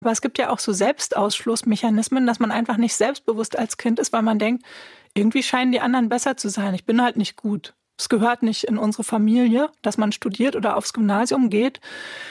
Aber es gibt ja auch so Selbstausschlussmechanismen, dass man einfach nicht selbstbewusst als Kind ist, weil man denkt, irgendwie scheinen die anderen besser zu sein. Ich bin halt nicht gut. Es gehört nicht in unsere Familie, dass man studiert oder aufs Gymnasium geht.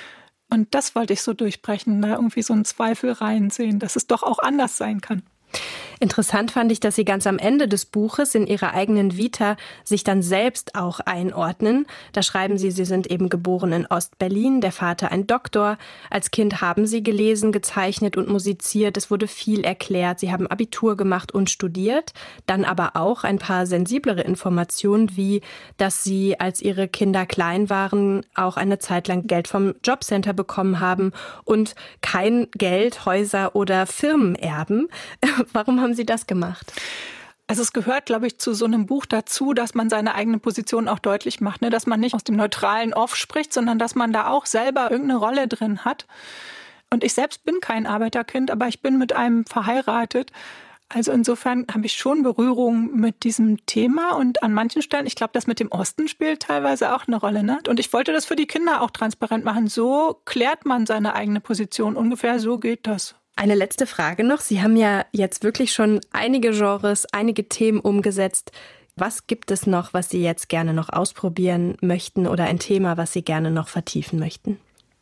Und das wollte ich so durchbrechen, da irgendwie so einen Zweifel reinsehen, dass es doch auch anders sein kann. Interessant fand ich, dass Sie ganz am Ende des Buches in Ihrer eigenen Vita sich dann selbst auch einordnen. Da schreiben Sie, Sie sind eben geboren in Ostberlin, der Vater ein Doktor. Als Kind haben Sie gelesen, gezeichnet und musiziert. Es wurde viel erklärt. Sie haben Abitur gemacht und studiert. Dann aber auch ein paar sensiblere Informationen, wie dass Sie, als Ihre Kinder klein waren, auch eine Zeit lang Geld vom Jobcenter bekommen haben und kein Geld, Häuser oder Firmen erben. Warum haben Sie das gemacht? Also es gehört, glaube ich, zu so einem Buch dazu, dass man seine eigene Position auch deutlich macht, ne? Dass man nicht aus dem neutralen Off spricht, sondern dass man da auch selber irgendeine Rolle drin hat. Und ich selbst bin kein Arbeiterkind, aber ich bin mit einem verheiratet. Also insofern habe ich schon Berührung mit diesem Thema und an manchen Stellen, ich glaube, das mit dem Osten spielt teilweise auch eine Rolle, ne? Und ich wollte das für die Kinder auch transparent machen. So klärt man seine eigene Position. Ungefähr so geht das. Eine letzte Frage noch. Sie haben ja jetzt wirklich schon einige Genres, einige Themen umgesetzt. Was gibt es noch, was Sie jetzt gerne noch ausprobieren möchten oder ein Thema, was Sie gerne noch vertiefen möchten?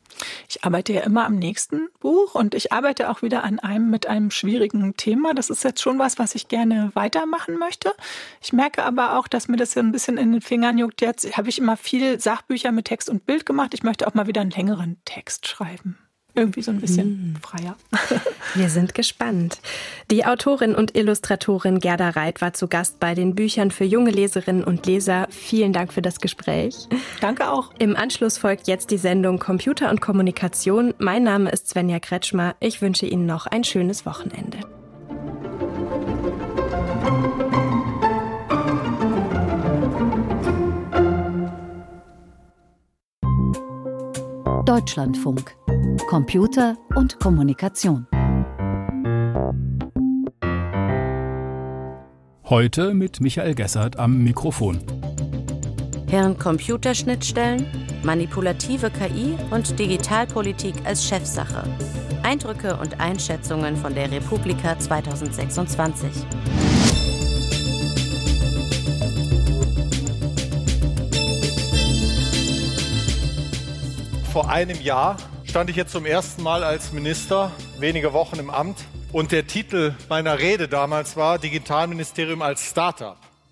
Ich arbeite ja immer am nächsten Buch und ich arbeite auch wieder an einem mit einem schwierigen Thema. Das ist jetzt schon was ich gerne weitermachen möchte. Ich merke aber auch, dass mir das ja ein bisschen in den Fingern juckt. Jetzt habe ich immer viel Sachbücher mit Text und Bild gemacht. Ich möchte auch mal wieder einen längeren Text schreiben. Irgendwie so ein bisschen freier. Wir sind gespannt. Die Autorin und Illustratorin Gerda Reit war zu Gast bei den Büchern für junge Leserinnen und Leser. Vielen Dank für das Gespräch. Danke auch. Im Anschluss folgt jetzt die Sendung Computer und Kommunikation. Mein Name ist Svenja Kretschmer. Ich wünsche Ihnen noch ein schönes Wochenende. Deutschlandfunk. Computer und Kommunikation. Heute mit Michael Gessert am Mikrofon. Hirn-Computerschnittstellen, manipulative KI und Digitalpolitik als Chefsache. Eindrücke und Einschätzungen von der Republika 2026. Vor einem Jahr stand ich jetzt zum ersten Mal als Minister, wenige Wochen im Amt. Und der Titel meiner Rede damals war Digitalministerium als Start-up.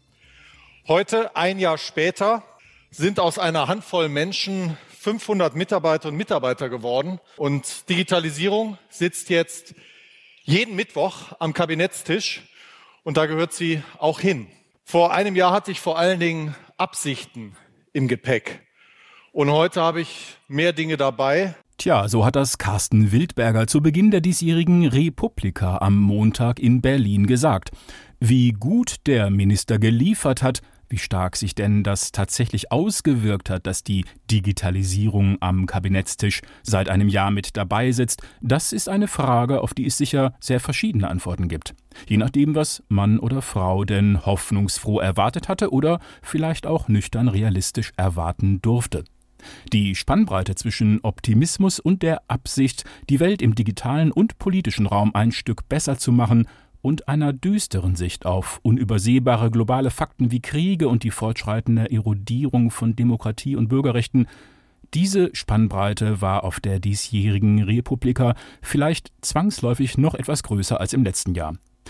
Heute, ein Jahr später, sind aus einer Handvoll Menschen 500 Mitarbeiter und Mitarbeiter geworden. Und Digitalisierung sitzt jetzt jeden Mittwoch am Kabinettstisch. Und da gehört sie auch hin. Vor einem Jahr hatte ich vor allen Dingen Absichten im Gepäck. Und heute habe ich mehr Dinge dabei. Tja, so hat das Carsten Wildberger zu Beginn der diesjährigen Republika am Montag in Berlin gesagt. Wie gut der Minister geliefert hat, wie stark sich denn das tatsächlich ausgewirkt hat, dass die Digitalisierung am Kabinettstisch seit einem Jahr mit dabei sitzt, das ist eine Frage, auf die es sicher sehr verschiedene Antworten gibt. Je nachdem, was Mann oder Frau denn hoffnungsfroh erwartet hatte oder vielleicht auch nüchtern realistisch erwarten durfte. Die Spannbreite zwischen Optimismus und der Absicht, die Welt im digitalen und politischen Raum ein Stück besser zu machen, und einer düsteren Sicht auf unübersehbare globale Fakten wie Kriege und die fortschreitende Erodierung von Demokratie und Bürgerrechten, diese Spannbreite war auf der diesjährigen Republika vielleicht zwangsläufig noch etwas größer als im letzten Jahr.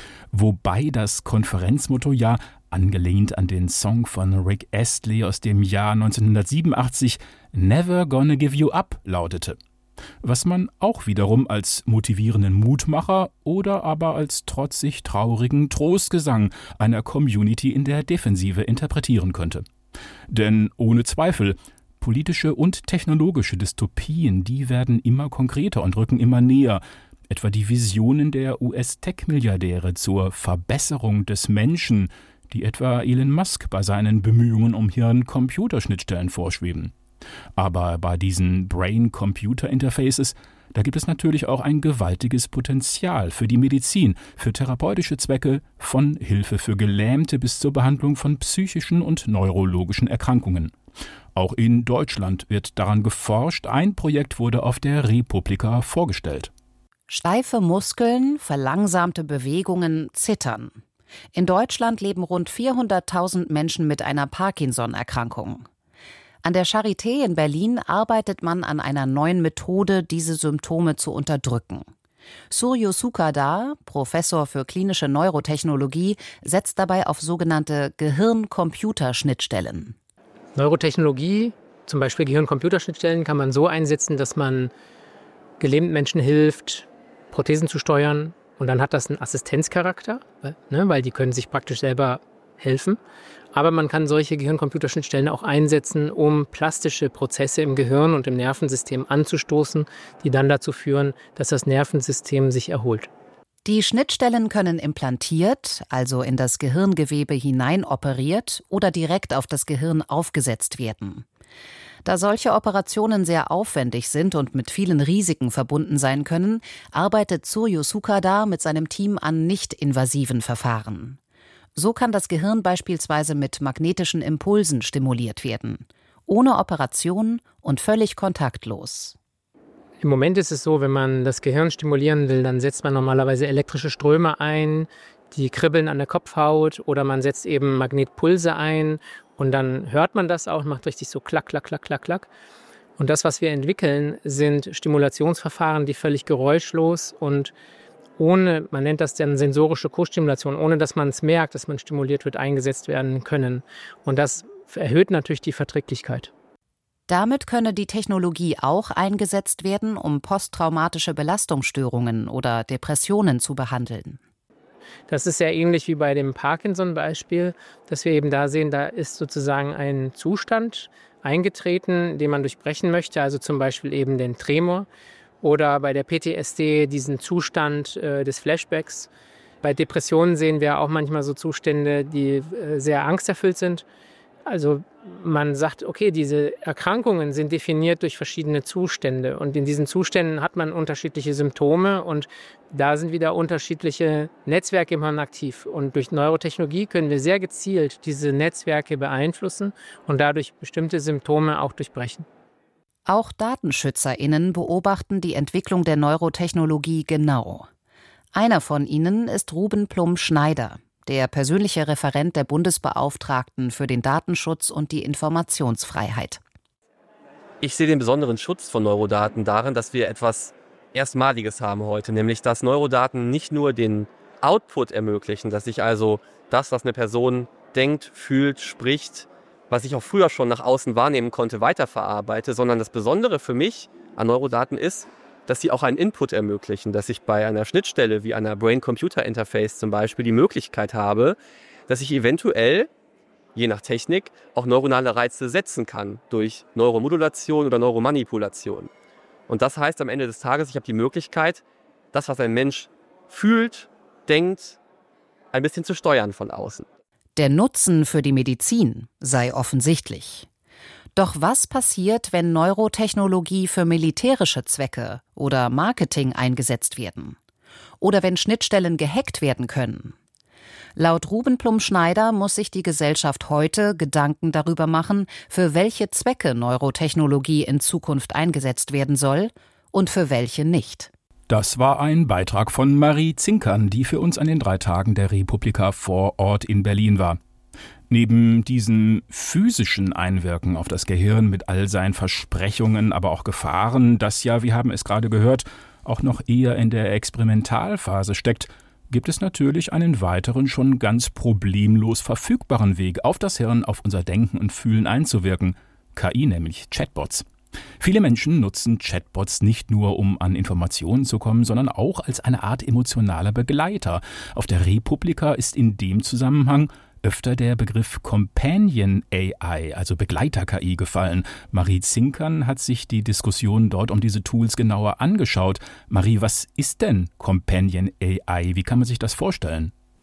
Wobei das Konferenzmotto ja, angelehnt an den Song von Rick Astley aus dem Jahr 1987, Never Gonna Give You Up lautete. Was man auch wiederum als motivierenden Mutmacher oder aber als trotzig traurigen Trostgesang einer Community in der Defensive interpretieren könnte. Denn ohne Zweifel, politische und technologische Dystopien, die werden immer konkreter und rücken immer näher. Etwa die Visionen der US-Tech-Milliardäre zur Verbesserung des Menschen, die etwa Elon Musk bei seinen Bemühungen um Hirn-Computerschnittstellen vorschweben. Aber bei diesen Brain-Computer-Interfaces, da gibt es natürlich auch ein gewaltiges Potenzial für die Medizin, für therapeutische Zwecke, von Hilfe für Gelähmte bis zur Behandlung von psychischen und neurologischen Erkrankungen. Auch in Deutschland wird daran geforscht. Ein Projekt wurde auf der Republika vorgestellt. Steife Muskeln, verlangsamte Bewegungen, Zittern. In Deutschland leben rund 400.000 Menschen mit einer Parkinson-Erkrankung. An der Charité in Berlin arbeitet man an einer neuen Methode, diese Symptome zu unterdrücken. Suryo Sukardar, Professor für klinische Neurotechnologie, setzt dabei auf sogenannte Gehirn-Computer-Schnittstellen. Neurotechnologie, zum Beispiel Gehirn-Computer-Schnittstellen, kann man so einsetzen, dass man gelähmten Menschen hilft, Prothesen zu steuern. Und dann hat das einen Assistenzcharakter, weil die können sich praktisch selber helfen. Aber man kann solche Gehirn-Computer-Schnittstellen auch einsetzen, um plastische Prozesse im Gehirn und im Nervensystem anzustoßen, die dann dazu führen, dass das Nervensystem sich erholt. Die Schnittstellen können implantiert, also in das Gehirngewebe hinein operiert oder direkt auf das Gehirn aufgesetzt werden. Da solche Operationen sehr aufwendig sind und mit vielen Risiken verbunden sein können, arbeitet Suryo Sukardar mit seinem Team an nicht-invasiven Verfahren. So kann das Gehirn beispielsweise mit magnetischen Impulsen stimuliert werden, ohne Operation und völlig kontaktlos. Im Moment ist es so, wenn man das Gehirn stimulieren will, dann setzt man normalerweise elektrische Ströme ein, die kribbeln an der Kopfhaut, oder man setzt eben Magnetpulse ein und dann hört man das auch, macht richtig so klack, klack, klack, klack, klack. Und das, was wir entwickeln, sind Stimulationsverfahren, die völlig geräuschlos und ohne, man nennt das dann sensorische Co-Stimulation, ohne dass man es merkt, dass man stimuliert wird, eingesetzt werden können. Und das erhöht natürlich die Verträglichkeit. Damit könne die Technologie auch eingesetzt werden, um posttraumatische Belastungsstörungen oder Depressionen zu behandeln. Das ist sehr ähnlich wie bei dem Parkinson-Beispiel, dass wir eben da sehen, da ist sozusagen ein Zustand eingetreten, den man durchbrechen möchte, also zum Beispiel eben den Tremor oder bei der PTSD diesen Zustand des Flashbacks. Bei Depressionen sehen wir auch manchmal so Zustände, die sehr angsterfüllt sind. Also man sagt, okay, diese Erkrankungen sind definiert durch verschiedene Zustände und in diesen Zuständen hat man unterschiedliche Symptome und da sind wieder unterschiedliche Netzwerke im Hirn aktiv. Und durch Neurotechnologie können wir sehr gezielt diese Netzwerke beeinflussen und dadurch bestimmte Symptome auch durchbrechen. Auch DatenschützerInnen beobachten die Entwicklung der Neurotechnologie genau. Einer von ihnen ist Ruben Plum-Schneider, der persönliche Referent der Bundesbeauftragten für den Datenschutz und die Informationsfreiheit. Ich sehe den besonderen Schutz von Neurodaten darin, dass wir etwas Erstmaliges haben heute, nämlich dass Neurodaten nicht nur den Output ermöglichen, dass ich also das, was eine Person denkt, fühlt, spricht, was ich auch früher schon nach außen wahrnehmen konnte, weiterverarbeite, sondern das Besondere für mich an Neurodaten ist, dass sie auch einen Input ermöglichen, dass ich bei einer Schnittstelle wie einer Brain-Computer-Interface zum Beispiel die Möglichkeit habe, dass ich eventuell, je nach Technik, auch neuronale Reize setzen kann durch Neuromodulation oder Neuromanipulation. Und das heißt am Ende des Tages, ich habe die Möglichkeit, das, was ein Mensch fühlt, denkt, ein bisschen zu steuern von außen. Der Nutzen für die Medizin sei offensichtlich. Doch was passiert, wenn Neurotechnologie für militärische Zwecke oder Marketing eingesetzt werden? Oder wenn Schnittstellen gehackt werden können? Laut Ruben Plum-Schneider muss sich die Gesellschaft heute Gedanken darüber machen, für welche Zwecke Neurotechnologie in Zukunft eingesetzt werden soll und für welche nicht. Das war ein Beitrag von Marie Zinkern, die für uns an den 3 Tagen der Republika vor Ort in Berlin war. Neben diesem physischen Einwirken auf das Gehirn mit all seinen Versprechungen, aber auch Gefahren, das ja, wir haben es gerade gehört, auch noch eher in der Experimentalphase steckt, gibt es natürlich einen weiteren, schon ganz problemlos verfügbaren Weg, auf das Hirn, auf unser Denken und Fühlen einzuwirken. KI, nämlich Chatbots. Viele Menschen nutzen Chatbots nicht nur, um an Informationen zu kommen, sondern auch als eine Art emotionaler Begleiter. Auf der Republika ist in dem Zusammenhang öfter der Begriff Companion AI, also Begleiter-KI, gefallen. Marie Zinkern hat sich die Diskussion dort um diese Tools genauer angeschaut. Marie, was ist denn Companion AI? Wie kann man sich das vorstellen?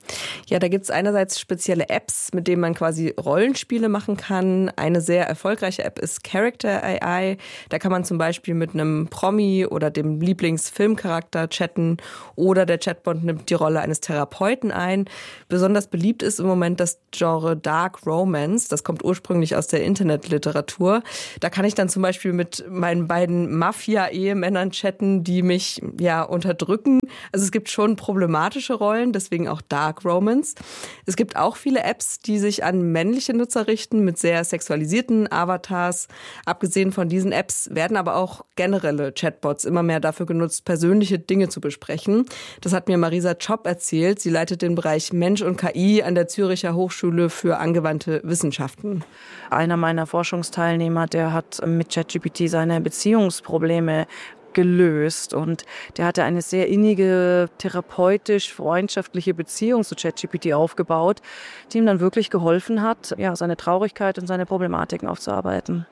Ja, da gibt es einerseits spezielle Apps, mit denen man quasi Rollenspiele machen kann. Eine sehr erfolgreiche App ist Character AI. Da kann man zum Beispiel mit einem Promi oder dem Lieblingsfilmcharakter chatten oder der Chatbot nimmt die Rolle eines Therapeuten ein. Besonders beliebt ist im Moment das Genre Dark Romance. Das kommt ursprünglich aus der Internetliteratur. Da kann ich dann zum Beispiel mit meinen beiden Mafia-Ehemännern chatten, die mich unterdrücken. Also es gibt schon problematische Rollen, deswegen auch Dark Romance. Es gibt auch viele Apps, die sich an männliche Nutzer richten mit sehr sexualisierten Avatars. Abgesehen von diesen Apps werden aber auch generelle Chatbots immer mehr dafür genutzt, persönliche Dinge zu besprechen. Das hat mir Marisa Tschopp erzählt. Sie leitet den Bereich Mensch und KI an der Züricher Hochschule für angewandte Wissenschaften. Einer meiner Forschungsteilnehmer, der hat mit ChatGPT seine Beziehungsprobleme gelöst und der hatte eine sehr innige, therapeutisch-freundschaftliche Beziehung zu ChatGPT aufgebaut, die ihm dann wirklich geholfen hat, seine Traurigkeit und seine Problematiken aufzuarbeiten.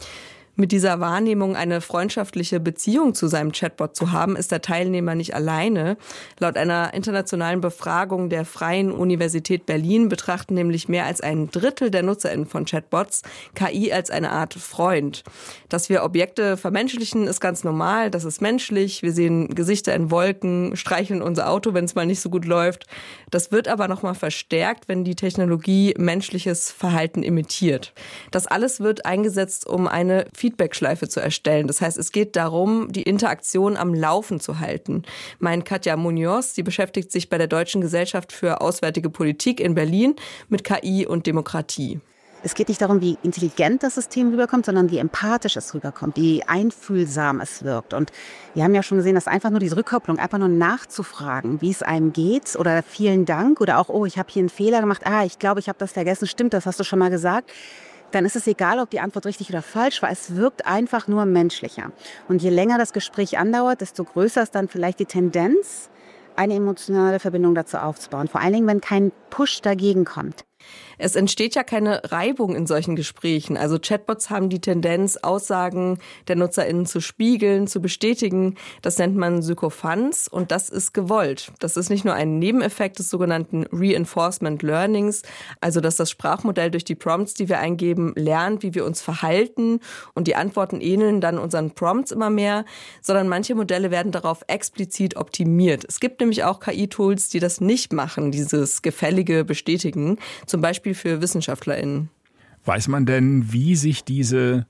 Mit dieser Wahrnehmung, eine freundschaftliche Beziehung zu seinem Chatbot zu haben, ist der Teilnehmer nicht alleine. Laut einer internationalen Befragung der Freien Universität Berlin betrachten nämlich mehr als 1/3 der NutzerInnen von Chatbots KI als eine Art Freund. Dass wir Objekte vermenschlichen, ist ganz normal, das ist menschlich. Wir sehen Gesichter in Wolken, streicheln unser Auto, wenn es mal nicht so gut läuft. Das wird aber nochmal verstärkt, wenn die Technologie menschliches Verhalten imitiert. Das alles wird eingesetzt, um eine Feedbackschleife zu erstellen. Das heißt, es geht darum, die Interaktion am Laufen zu halten. Meint Katja Munoz, sie beschäftigt sich bei der Deutschen Gesellschaft für Auswärtige Politik in Berlin mit KI und Demokratie. Es geht nicht darum, wie intelligent das System rüberkommt, sondern wie empathisch es rüberkommt, wie einfühlsam es wirkt. Und wir haben ja schon gesehen, dass einfach nur diese Rückkopplung, einfach nur nachzufragen, wie es einem geht oder vielen Dank oder auch, oh, ich habe hier einen Fehler gemacht, ich glaube, ich habe das vergessen, stimmt, das hast du schon mal gesagt. Dann ist es egal, ob die Antwort richtig oder falsch war. Es wirkt einfach nur menschlicher. Und je länger das Gespräch andauert, desto größer ist dann vielleicht die Tendenz, eine emotionale Verbindung dazu aufzubauen. Vor allen Dingen, wenn kein Push dagegen kommt. Es entsteht ja keine Reibung in solchen Gesprächen. Also Chatbots haben die Tendenz, Aussagen der NutzerInnen zu spiegeln, zu bestätigen. Das nennt man Sykophanz und das ist gewollt. Das ist nicht nur ein Nebeneffekt des sogenannten Reinforcement Learnings, also dass das Sprachmodell durch die Prompts, die wir eingeben, lernt, wie wir uns verhalten und die Antworten ähneln dann unseren Prompts immer mehr, sondern manche Modelle werden darauf explizit optimiert. Es gibt nämlich auch KI-Tools, die das nicht machen, dieses gefällige Bestätigen. Zum Beispiel für WissenschaftlerInnen. Weiß man denn, wie sich diese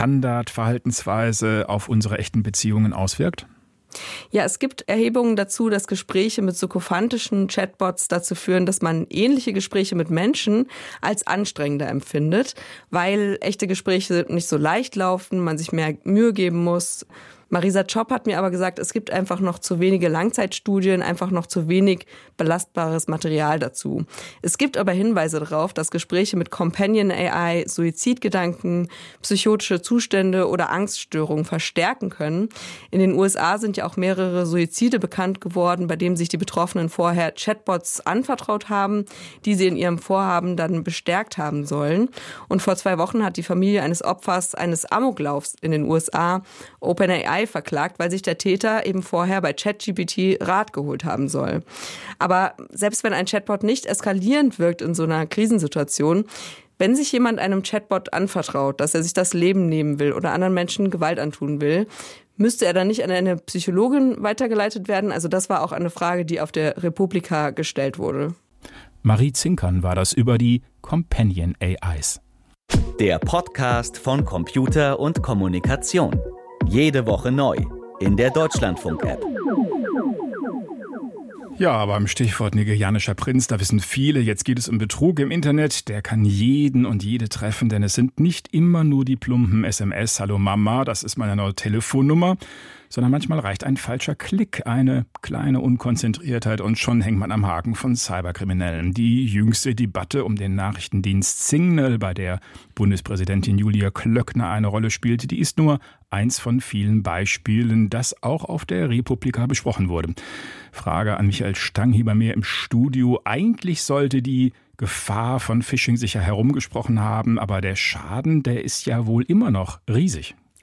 Standardverhaltensweise auf unsere echten Beziehungen auswirkt? Ja, es gibt Erhebungen dazu, dass Gespräche mit sykophantischen Chatbots dazu führen, dass man ähnliche Gespräche mit Menschen als anstrengender empfindet, weil echte Gespräche nicht so leicht laufen, man sich mehr Mühe geben muss. Marisa Tschopp hat mir aber gesagt, es gibt einfach noch zu wenige Langzeitstudien, einfach noch zu wenig belastbares Material dazu. Es gibt aber Hinweise darauf, dass Gespräche mit Companion AI Suizidgedanken, psychotische Zustände oder Angststörungen verstärken können. In den USA sind ja auch mehrere Suizide bekannt geworden, bei denen sich die Betroffenen vorher Chatbots anvertraut haben, die sie in ihrem Vorhaben dann bestärkt haben sollen. Und vor 2 Wochen hat die Familie eines Opfers eines Amoklaufs in den USA OpenAI verklagt, weil sich der Täter eben vorher bei ChatGPT Rat geholt haben soll. Aber selbst wenn ein Chatbot nicht eskalierend wirkt in so einer Krisensituation, wenn sich jemand einem Chatbot anvertraut, dass er sich das Leben nehmen will oder anderen Menschen Gewalt antun will, müsste er dann nicht an eine Psychologin weitergeleitet werden? Also das war auch eine Frage, die auf der Republika gestellt wurde. Marie Zinkern war das über die Companion AIs. Der Podcast von Computer und Kommunikation. Jede Woche neu in der Deutschlandfunk-App. Ja, beim Stichwort nigerianischer Prinz, da wissen viele, jetzt geht es um Betrug im Internet. Der kann jeden und jede treffen, denn es sind nicht immer nur die plumpen SMS, Hallo Mama, das ist meine neue Telefonnummer, sondern manchmal reicht ein falscher Klick, eine kleine Unkonzentriertheit und schon hängt man am Haken von Cyberkriminellen. Die jüngste Debatte um den Nachrichtendienst Signal, bei der Bundespräsidentin Julia Klöckner eine Rolle spielte, die ist nur eins von vielen Beispielen, das auch auf der Republika besprochen wurde. Frage an Michael Stang hier bei mir im Studio. Eigentlich sollte die Gefahr von Phishing sich ja herumgesprochen haben, aber der Schaden, der ist ja wohl immer noch riesig.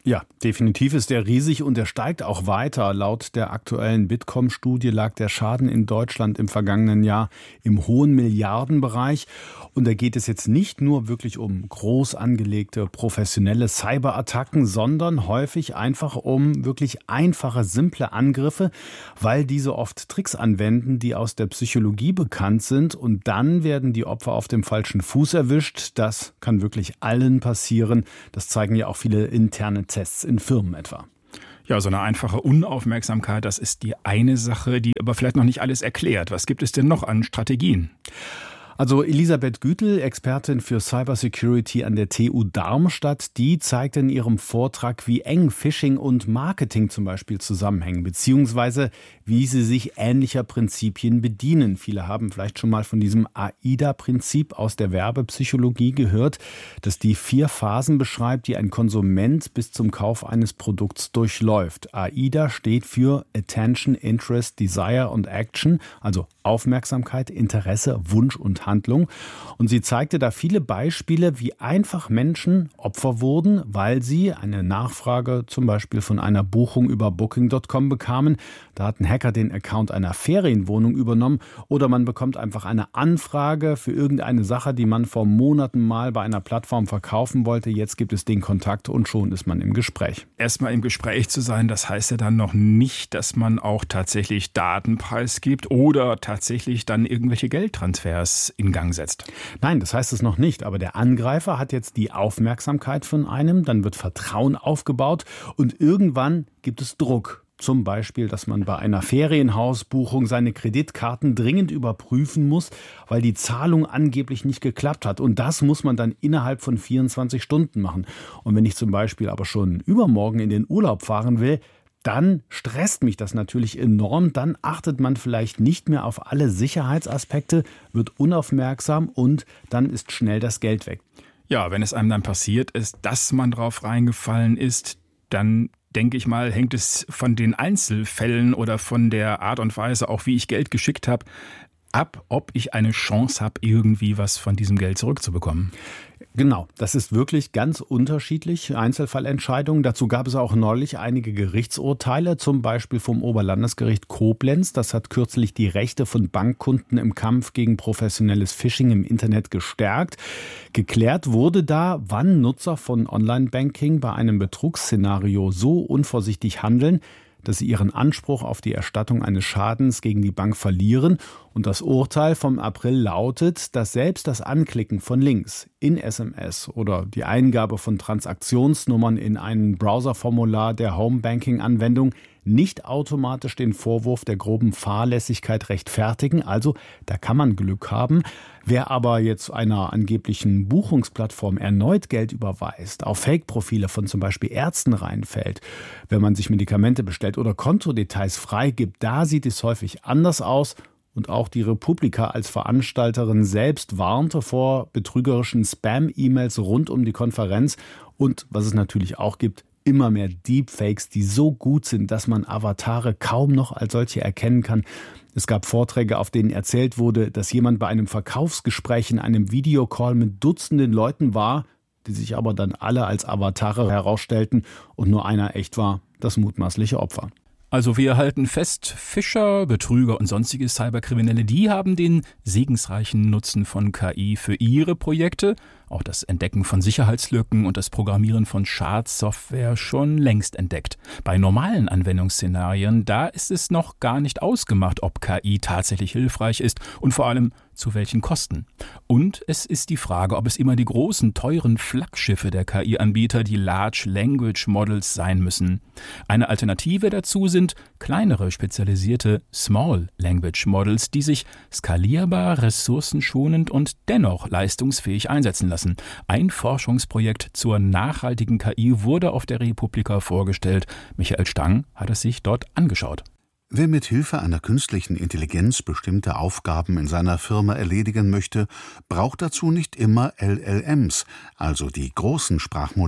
Ja, definitiv ist der riesig und der steigt auch weiter. Laut der aktuellen Bitkom-Studie lag der Schaden in Deutschland im vergangenen Jahr im hohen Milliardenbereich. Und da geht es jetzt nicht nur wirklich um groß angelegte professionelle Cyberattacken, sondern häufig einfach um wirklich einfache, simple Angriffe, weil diese oft Tricks anwenden, die aus der Psychologie bekannt sind. Und dann werden die Opfer auf dem falschen Fuß erwischt. Das kann wirklich allen passieren. Das zeigen ja auch viele interne Tests in Firmen etwa. Ja, so eine einfache Unaufmerksamkeit, das ist die eine Sache, die aber vielleicht noch nicht alles erklärt. Was gibt es denn noch an Strategien? Also Elisabeth Gütel, Expertin für Cybersecurity an der TU Darmstadt, die zeigt in ihrem Vortrag, wie eng Phishing und Marketing zum Beispiel zusammenhängen, beziehungsweise wie sie sich ähnlicher Prinzipien bedienen. Viele haben vielleicht schon mal von diesem AIDA-Prinzip aus der Werbepsychologie gehört, das die 4 Phasen beschreibt, die ein Konsument bis zum Kauf eines Produkts durchläuft. AIDA steht für Attention, Interest, Desire und Action, also Aufmerksamkeit, Interesse, Wunsch und Handlung. Und sie zeigte da viele Beispiele, wie einfach Menschen Opfer wurden, weil sie eine Nachfrage zum Beispiel von einer Buchung über Booking.com bekamen. Da hat ein Hacker den Account einer Ferienwohnung übernommen oder man bekommt einfach eine Anfrage für irgendeine Sache, die man vor Monaten mal bei einer Plattform verkaufen wollte. Jetzt gibt es den Kontakt und schon ist man im Gespräch. Erstmal im Gespräch zu sein, das heißt ja dann noch nicht, dass man auch tatsächlich Daten preisgibt oder tatsächlich dann irgendwelche Geldtransfers in Gang setzt. Nein, das heißt es noch nicht. Aber der Angreifer hat jetzt die Aufmerksamkeit von einem, dann wird Vertrauen aufgebaut und irgendwann gibt es Druck. Zum Beispiel, dass man bei einer Ferienhausbuchung seine Kreditkarten dringend überprüfen muss, weil die Zahlung angeblich nicht geklappt hat. Und das muss man dann innerhalb von 24 Stunden machen. Und wenn ich zum Beispiel aber schon übermorgen in den Urlaub fahren will, dann stresst mich das natürlich enorm. Dann achtet man vielleicht nicht mehr auf alle Sicherheitsaspekte, wird unaufmerksam und dann ist schnell das Geld weg. Ja, wenn es einem dann passiert ist, dass man drauf reingefallen ist, dann denke ich mal, hängt es von den Einzelfällen oder von der Art und Weise, auch wie ich Geld geschickt habe, ab, ob ich eine Chance habe, irgendwie was von diesem Geld zurückzubekommen. Genau, das ist wirklich ganz unterschiedlich, Einzelfallentscheidungen. Dazu gab es auch neulich einige Gerichtsurteile, zum Beispiel vom Oberlandesgericht Koblenz. Das hat kürzlich die Rechte von Bankkunden im Kampf gegen professionelles Phishing im Internet gestärkt. Geklärt wurde da, wann Nutzer von Online-Banking bei einem Betrugsszenario so unvorsichtig handeln, dass sie ihren Anspruch auf die Erstattung eines Schadens gegen die Bank verlieren. Und das Urteil vom April lautet, dass selbst das Anklicken von Links in SMS oder die Eingabe von Transaktionsnummern in ein Browserformular der Homebanking-Anwendung nicht automatisch den Vorwurf der groben Fahrlässigkeit rechtfertigen. Also da kann man Glück haben. Wer aber jetzt einer angeblichen Buchungsplattform erneut Geld überweist, auf Fake-Profile von zum Beispiel Ärzten reinfällt, wenn man sich Medikamente bestellt oder Kontodetails freigibt, da sieht es häufig anders aus. Und auch die Republika als Veranstalterin selbst warnte vor betrügerischen Spam-E-Mails rund um die Konferenz. Und was es natürlich auch gibt, immer mehr Deepfakes, die so gut sind, dass man Avatare kaum noch als solche erkennen kann. Es gab Vorträge, auf denen erzählt wurde, dass jemand bei einem Verkaufsgespräch in einem Videocall mit Dutzenden Leuten war, die sich aber dann alle als Avatare herausstellten und nur einer echt war, das mutmaßliche Opfer. Also wir halten fest, Fischer, Betrüger und sonstige Cyberkriminelle, die haben den segensreichen Nutzen von KI für ihre Projekte, auch das Entdecken von Sicherheitslücken und das Programmieren von Schadsoftware schon längst entdeckt. Bei normalen Anwendungsszenarien, da ist es noch gar nicht ausgemacht, ob KI tatsächlich hilfreich ist und vor allem zu welchen Kosten. Und es ist die Frage, ob es immer die großen, teuren Flaggschiffe der KI-Anbieter, die Large Language Models sein müssen. Eine Alternative dazu sind kleinere, spezialisierte Small Language Models, die sich skalierbar, ressourcenschonend und dennoch leistungsfähig einsetzen lassen. Ein Forschungsprojekt zur nachhaltigen KI wurde auf der Republika vorgestellt. Michael Stang hat es sich dort angeschaut. Wer mit Hilfe einer künstlichen Intelligenz bestimmte Aufgaben in seiner Firma erledigen möchte, braucht dazu nicht immer LLMs, also die großen Sprachmodelle,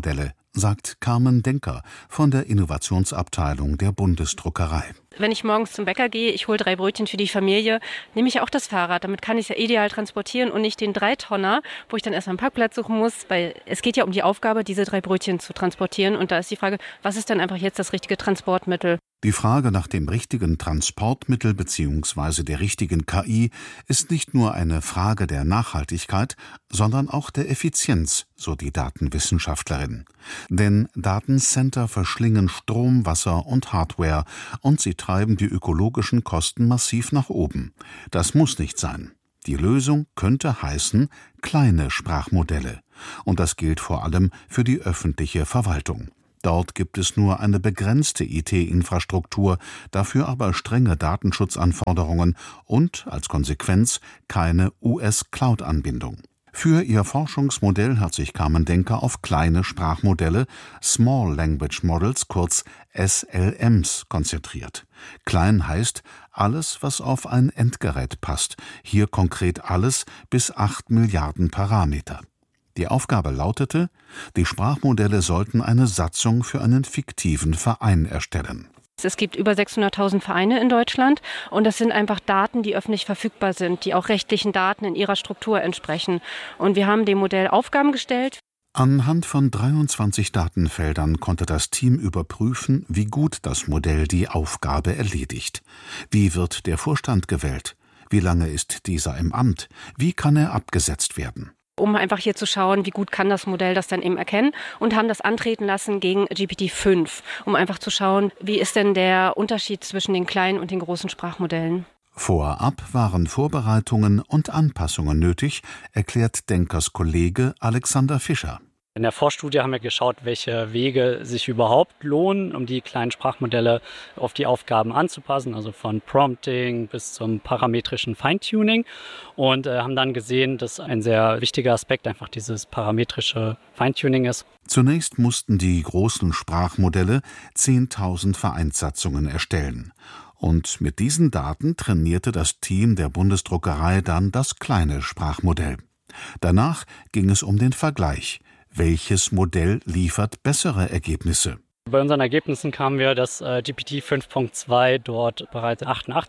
sagt Carmen Denker von der Innovationsabteilung der Bundesdruckerei. Wenn ich morgens zum Bäcker gehe, ich hole 3 Brötchen für die Familie, nehme ich auch das Fahrrad. Damit kann ich es ja ideal transportieren und nicht den 3-Tonner, wo ich dann erstmal einen Parkplatz suchen muss. Weil es geht ja um die Aufgabe, diese 3 Brötchen zu transportieren. Und da ist die Frage, was ist denn einfach jetzt das richtige Transportmittel? Die Frage nach dem richtigen Transportmittel bzw. der richtigen KI ist nicht nur eine Frage der Nachhaltigkeit, sondern auch der Effizienz, so die Datenwissenschaftlerin. Denn Datencenter verschlingen Strom, Wasser und Hardware und sie treiben die ökologischen Kosten massiv nach oben. Das muss nicht sein. Die Lösung könnte heißen kleine Sprachmodelle. Und das gilt vor allem für die öffentliche Verwaltung. Dort gibt es nur eine begrenzte IT-Infrastruktur, dafür aber strenge Datenschutzanforderungen und als Konsequenz keine US-Cloud-Anbindung. Für ihr Forschungsmodell hat sich Carmen Denker auf kleine Sprachmodelle, Small Language Models, kurz SLMs, konzentriert. Klein heißt alles, was auf ein Endgerät passt, hier konkret alles bis 8 Milliarden Parameter. Die Aufgabe lautete, die Sprachmodelle sollten eine Satzung für einen fiktiven Verein erstellen. Es gibt über 600.000 Vereine in Deutschland und das sind einfach Daten, die öffentlich verfügbar sind, die auch rechtlichen Daten in ihrer Struktur entsprechen. Und wir haben dem Modell Aufgaben gestellt. Anhand von 23 Datenfeldern konnte das Team überprüfen, wie gut das Modell die Aufgabe erledigt. Wie wird der Vorstand gewählt? Wie lange ist dieser im Amt? Wie kann er abgesetzt werden? Um einfach hier zu schauen, wie gut kann das Modell das dann eben erkennen und haben das antreten lassen gegen GPT-5, um einfach zu schauen, wie ist denn der Unterschied zwischen den kleinen und den großen Sprachmodellen. Vorab waren Vorbereitungen und Anpassungen nötig, erklärt Denkers Kollege Alexander Fischer. In der Vorstudie haben wir geschaut, welche Wege sich überhaupt lohnen, um die kleinen Sprachmodelle auf die Aufgaben anzupassen, also von Prompting bis zum parametrischen Feintuning, und haben dann gesehen, dass ein sehr wichtiger Aspekt einfach dieses parametrische Feintuning ist. Zunächst mussten die großen Sprachmodelle 10.000 Vereinssatzungen erstellen. Und mit diesen Daten trainierte das Team der Bundesdruckerei dann das kleine Sprachmodell. Danach ging es um den Vergleich. Welches Modell liefert bessere Ergebnisse? Bei unseren Ergebnissen kamen wir, dass GPT 5.2 dort bereits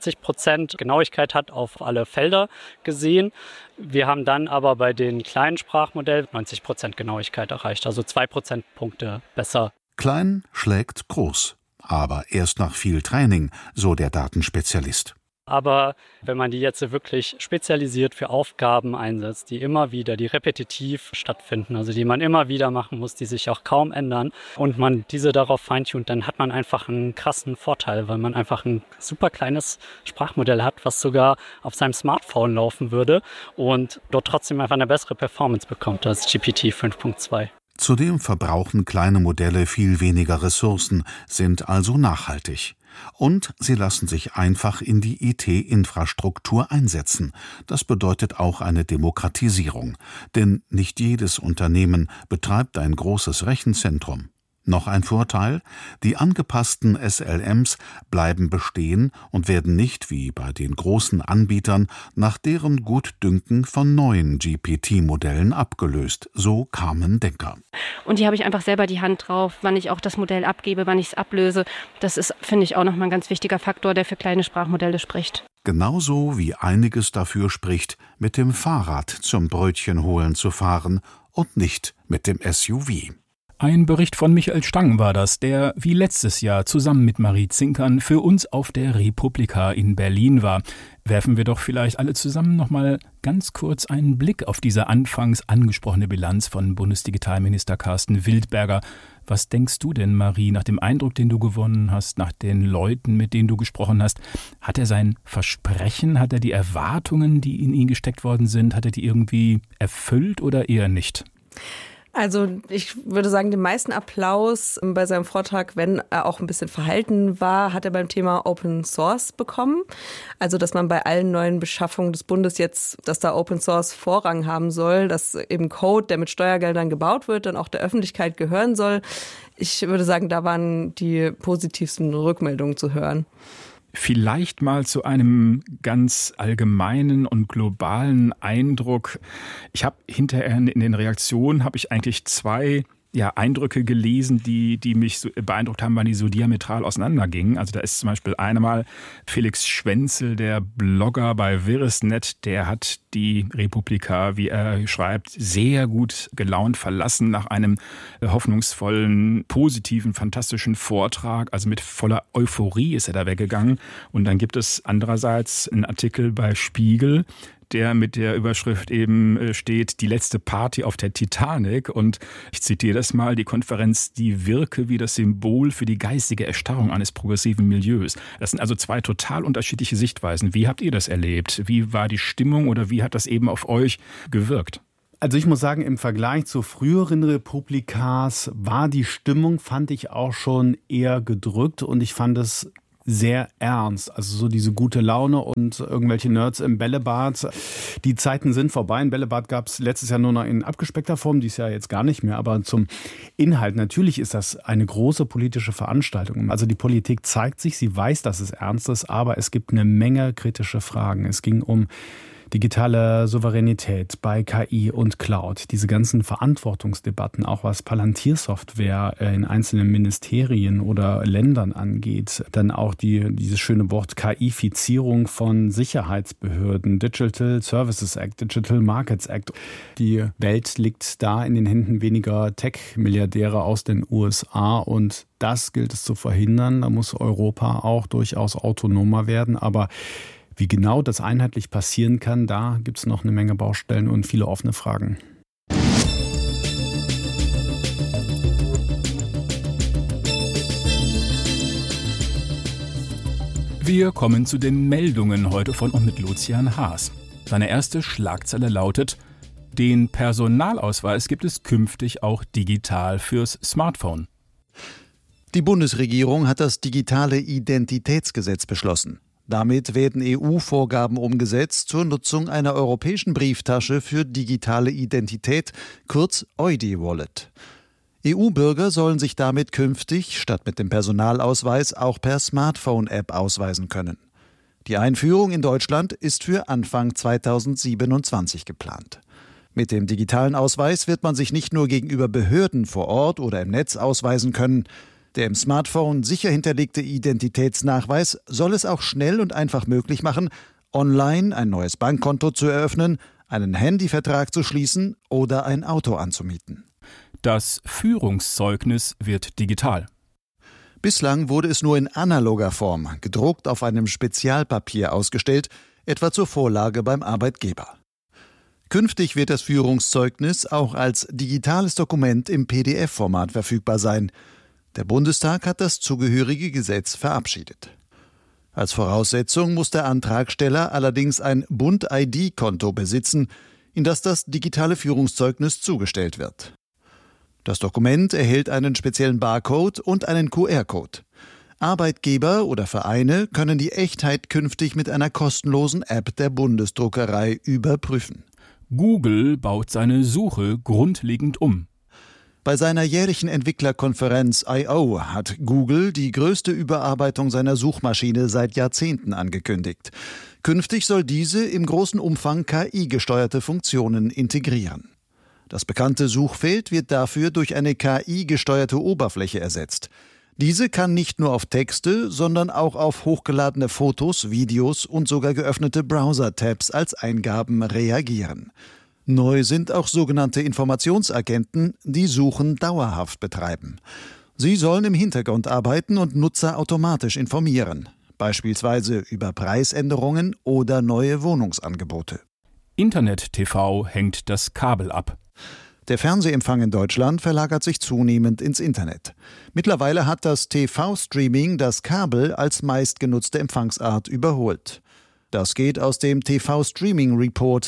88% Genauigkeit hat auf alle Felder gesehen. Wir haben dann aber bei den kleinen Sprachmodellen 90% Genauigkeit erreicht, also 2 Prozentpunkte besser. Klein schlägt groß, aber erst nach viel Training, so der Datenspezialist. Aber wenn man die jetzt wirklich spezialisiert für Aufgaben einsetzt, die immer wieder, die repetitiv stattfinden, also die man immer wieder machen muss, die sich auch kaum ändern und man diese darauf feintunt, dann hat man einfach einen krassen Vorteil, weil man einfach ein super kleines Sprachmodell hat, was sogar auf seinem Smartphone laufen würde und dort trotzdem einfach eine bessere Performance bekommt als GPT 5.2. Zudem verbrauchen kleine Modelle viel weniger Ressourcen, sind also nachhaltig. Und sie lassen sich einfach in die IT-Infrastruktur einsetzen. Das bedeutet auch eine Demokratisierung. Denn nicht jedes Unternehmen betreibt ein großes Rechenzentrum. Noch ein Vorteil: Die angepassten SLMs bleiben bestehen und werden nicht, wie bei den großen Anbietern, nach deren Gutdünken von neuen GPT-Modellen abgelöst, so Carmen Denker. Und hier habe ich einfach selber die Hand drauf, wann ich auch das Modell abgebe, wann ich es ablöse. Das ist, finde ich, auch nochmal ein ganz wichtiger Faktor, der für kleine Sprachmodelle spricht. Genauso wie einiges dafür spricht, mit dem Fahrrad zum Brötchen holen zu fahren und nicht mit dem SUV. Ein Bericht von Michael Stang war das, der wie letztes Jahr zusammen mit Marie Zinkern für uns auf der Republika in Berlin war. Werfen wir doch vielleicht alle zusammen noch mal ganz kurz einen Blick auf diese anfangs angesprochene Bilanz von Bundesdigitalminister Carsten Wildberger. Was denkst du denn, Marie, nach dem Eindruck, den du gewonnen hast, nach den Leuten, mit denen du gesprochen hast? Hat er sein Versprechen, hat er die Erwartungen, die in ihn gesteckt worden sind, hat er die irgendwie erfüllt oder eher nicht? Also ich würde sagen, den meisten Applaus bei seinem Vortrag, wenn er auch ein bisschen verhalten war, hat er beim Thema Open Source bekommen. Also dass man bei allen neuen Beschaffungen des Bundes jetzt, dass da Open Source Vorrang haben soll, dass eben Code, der mit Steuergeldern gebaut wird, dann auch der Öffentlichkeit gehören soll. Ich würde sagen, da waren die positivsten Rückmeldungen zu hören. Vielleicht mal zu einem ganz allgemeinen und globalen Eindruck. Ich habe hinterher in den Reaktionen eigentlich zwei Eindrücke gelesen, die mich so beeindruckt haben, weil die so diametral auseinandergingen. Also da ist zum Beispiel einmal Felix Schwenzel, der Blogger bei Virresnet, der hat die Republika, wie er schreibt, sehr gut gelaunt verlassen nach einem hoffnungsvollen, positiven, fantastischen Vortrag. Also mit voller Euphorie ist er da weggegangen. Und dann gibt es andererseits einen Artikel bei Spiegel, der mit der Überschrift eben steht, die letzte Party auf der Titanic. Und ich zitiere das mal, die Konferenz, die wirke wie das Symbol für die geistige Erstarrung eines progressiven Milieus. Das sind also zwei total unterschiedliche Sichtweisen. Wie habt ihr das erlebt? Wie war die Stimmung oder wie hat das eben auf euch gewirkt? Also ich muss sagen, im Vergleich zu früheren Republikas war die Stimmung, fand ich auch schon eher gedrückt und ich fand es sehr ernst. Also so diese gute Laune und irgendwelche Nerds im Bällebad. Die Zeiten sind vorbei. Ein Bällebad gab es letztes Jahr nur noch in abgespeckter Form, dies Jahr jetzt gar nicht mehr. Aber zum Inhalt, natürlich ist das eine große politische Veranstaltung. Also die Politik zeigt sich, sie weiß, dass es ernst ist, aber es gibt eine Menge kritische Fragen. Es ging um digitale Souveränität bei KI und Cloud, diese ganzen Verantwortungsdebatten, auch was Palantiersoftware in einzelnen Ministerien oder Ländern angeht, dann auch dieses schöne Wort KI-Fizierung von Sicherheitsbehörden, Digital Services Act, Digital Markets Act. Die Welt liegt da in den Händen weniger Tech-Milliardäre aus den USA und das gilt es zu verhindern. Da muss Europa auch durchaus autonomer werden, aber wie genau das einheitlich passieren kann, da gibt es noch eine Menge Baustellen und viele offene Fragen. Wir kommen zu den Meldungen heute von und mit Lucian Haas. Seine erste Schlagzeile lautet: Den Personalausweis gibt es künftig auch digital fürs Smartphone. Die Bundesregierung hat das digitale Identitätsgesetz beschlossen. Damit werden EU-Vorgaben umgesetzt zur Nutzung einer europäischen Brieftasche für digitale Identität, kurz EUDI-Wallet. EU-Bürger sollen sich damit künftig statt mit dem Personalausweis auch per Smartphone-App ausweisen können. Die Einführung in Deutschland ist für Anfang 2027 geplant. Mit dem digitalen Ausweis wird man sich nicht nur gegenüber Behörden vor Ort oder im Netz ausweisen können. Der im Smartphone sicher hinterlegte Identitätsnachweis soll es auch schnell und einfach möglich machen, online ein neues Bankkonto zu eröffnen, einen Handyvertrag zu schließen oder ein Auto anzumieten. Das Führungszeugnis wird digital. Bislang wurde es nur in analoger Form, gedruckt auf einem Spezialpapier ausgestellt, etwa zur Vorlage beim Arbeitgeber. Künftig wird das Führungszeugnis auch als digitales Dokument im PDF-Format verfügbar sein. Der Bundestag hat das zugehörige Gesetz verabschiedet. Als Voraussetzung muss der Antragsteller allerdings ein Bund-ID-Konto besitzen, in das das digitale Führungszeugnis zugestellt wird. Das Dokument erhält einen speziellen Barcode und einen QR-Code. Arbeitgeber oder Vereine können die Echtheit künftig mit einer kostenlosen App der Bundesdruckerei überprüfen. Google baut seine Suche grundlegend um. Bei seiner jährlichen Entwicklerkonferenz I.O. hat Google die größte Überarbeitung seiner Suchmaschine seit Jahrzehnten angekündigt. Künftig soll diese im großen Umfang KI-gesteuerte Funktionen integrieren. Das bekannte Suchfeld wird dafür durch eine KI-gesteuerte Oberfläche ersetzt. Diese kann nicht nur auf Texte, sondern auch auf hochgeladene Fotos, Videos und sogar geöffnete Browser-Tabs als Eingaben reagieren. Neu sind auch sogenannte Informationsagenten, die Suchen dauerhaft betreiben. Sie sollen im Hintergrund arbeiten und Nutzer automatisch informieren, beispielsweise über Preisänderungen oder neue Wohnungsangebote. Internet-TV hängt das Kabel ab. Der Fernsehempfang in Deutschland verlagert sich zunehmend ins Internet. Mittlerweile hat das TV-Streaming das Kabel als meistgenutzte Empfangsart überholt. Das geht aus dem TV-Streaming-Report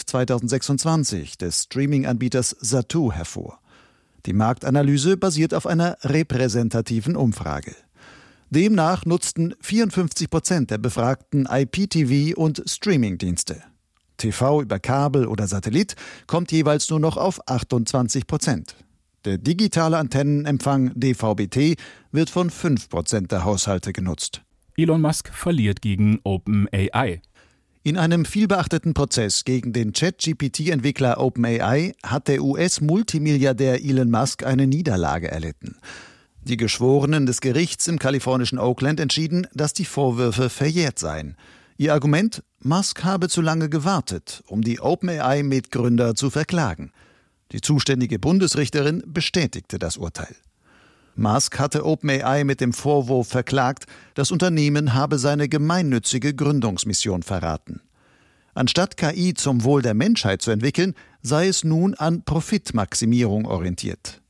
2026 des Streaming-Anbieters Zattoo hervor. Die Marktanalyse basiert auf einer repräsentativen Umfrage. Demnach nutzten 54% der Befragten IPTV und Streaming-Dienste. TV über Kabel oder Satellit kommt jeweils nur noch auf 28%. Der digitale Antennenempfang DVB-T wird von 5% der Haushalte genutzt. Elon Musk verliert gegen OpenAI. In einem vielbeachteten Prozess gegen den ChatGPT-Entwickler OpenAI hat der US-Multimilliardär Elon Musk eine Niederlage erlitten. Die Geschworenen des Gerichts im kalifornischen Oakland entschieden, dass die Vorwürfe verjährt seien. Ihr Argument: Musk habe zu lange gewartet, um die OpenAI-Mitgründer zu verklagen. Die zuständige Bundesrichterin bestätigte das Urteil. Musk hatte OpenAI mit dem Vorwurf verklagt, das Unternehmen habe seine gemeinnützige Gründungsmission verraten. Anstatt KI zum Wohl der Menschheit zu entwickeln, sei es nun an Profitmaximierung orientiert.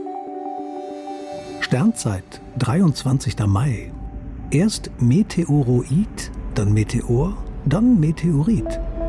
Sternzeit, 23. Mai. Erst Meteoroid, dann Meteor, dann Meteorit.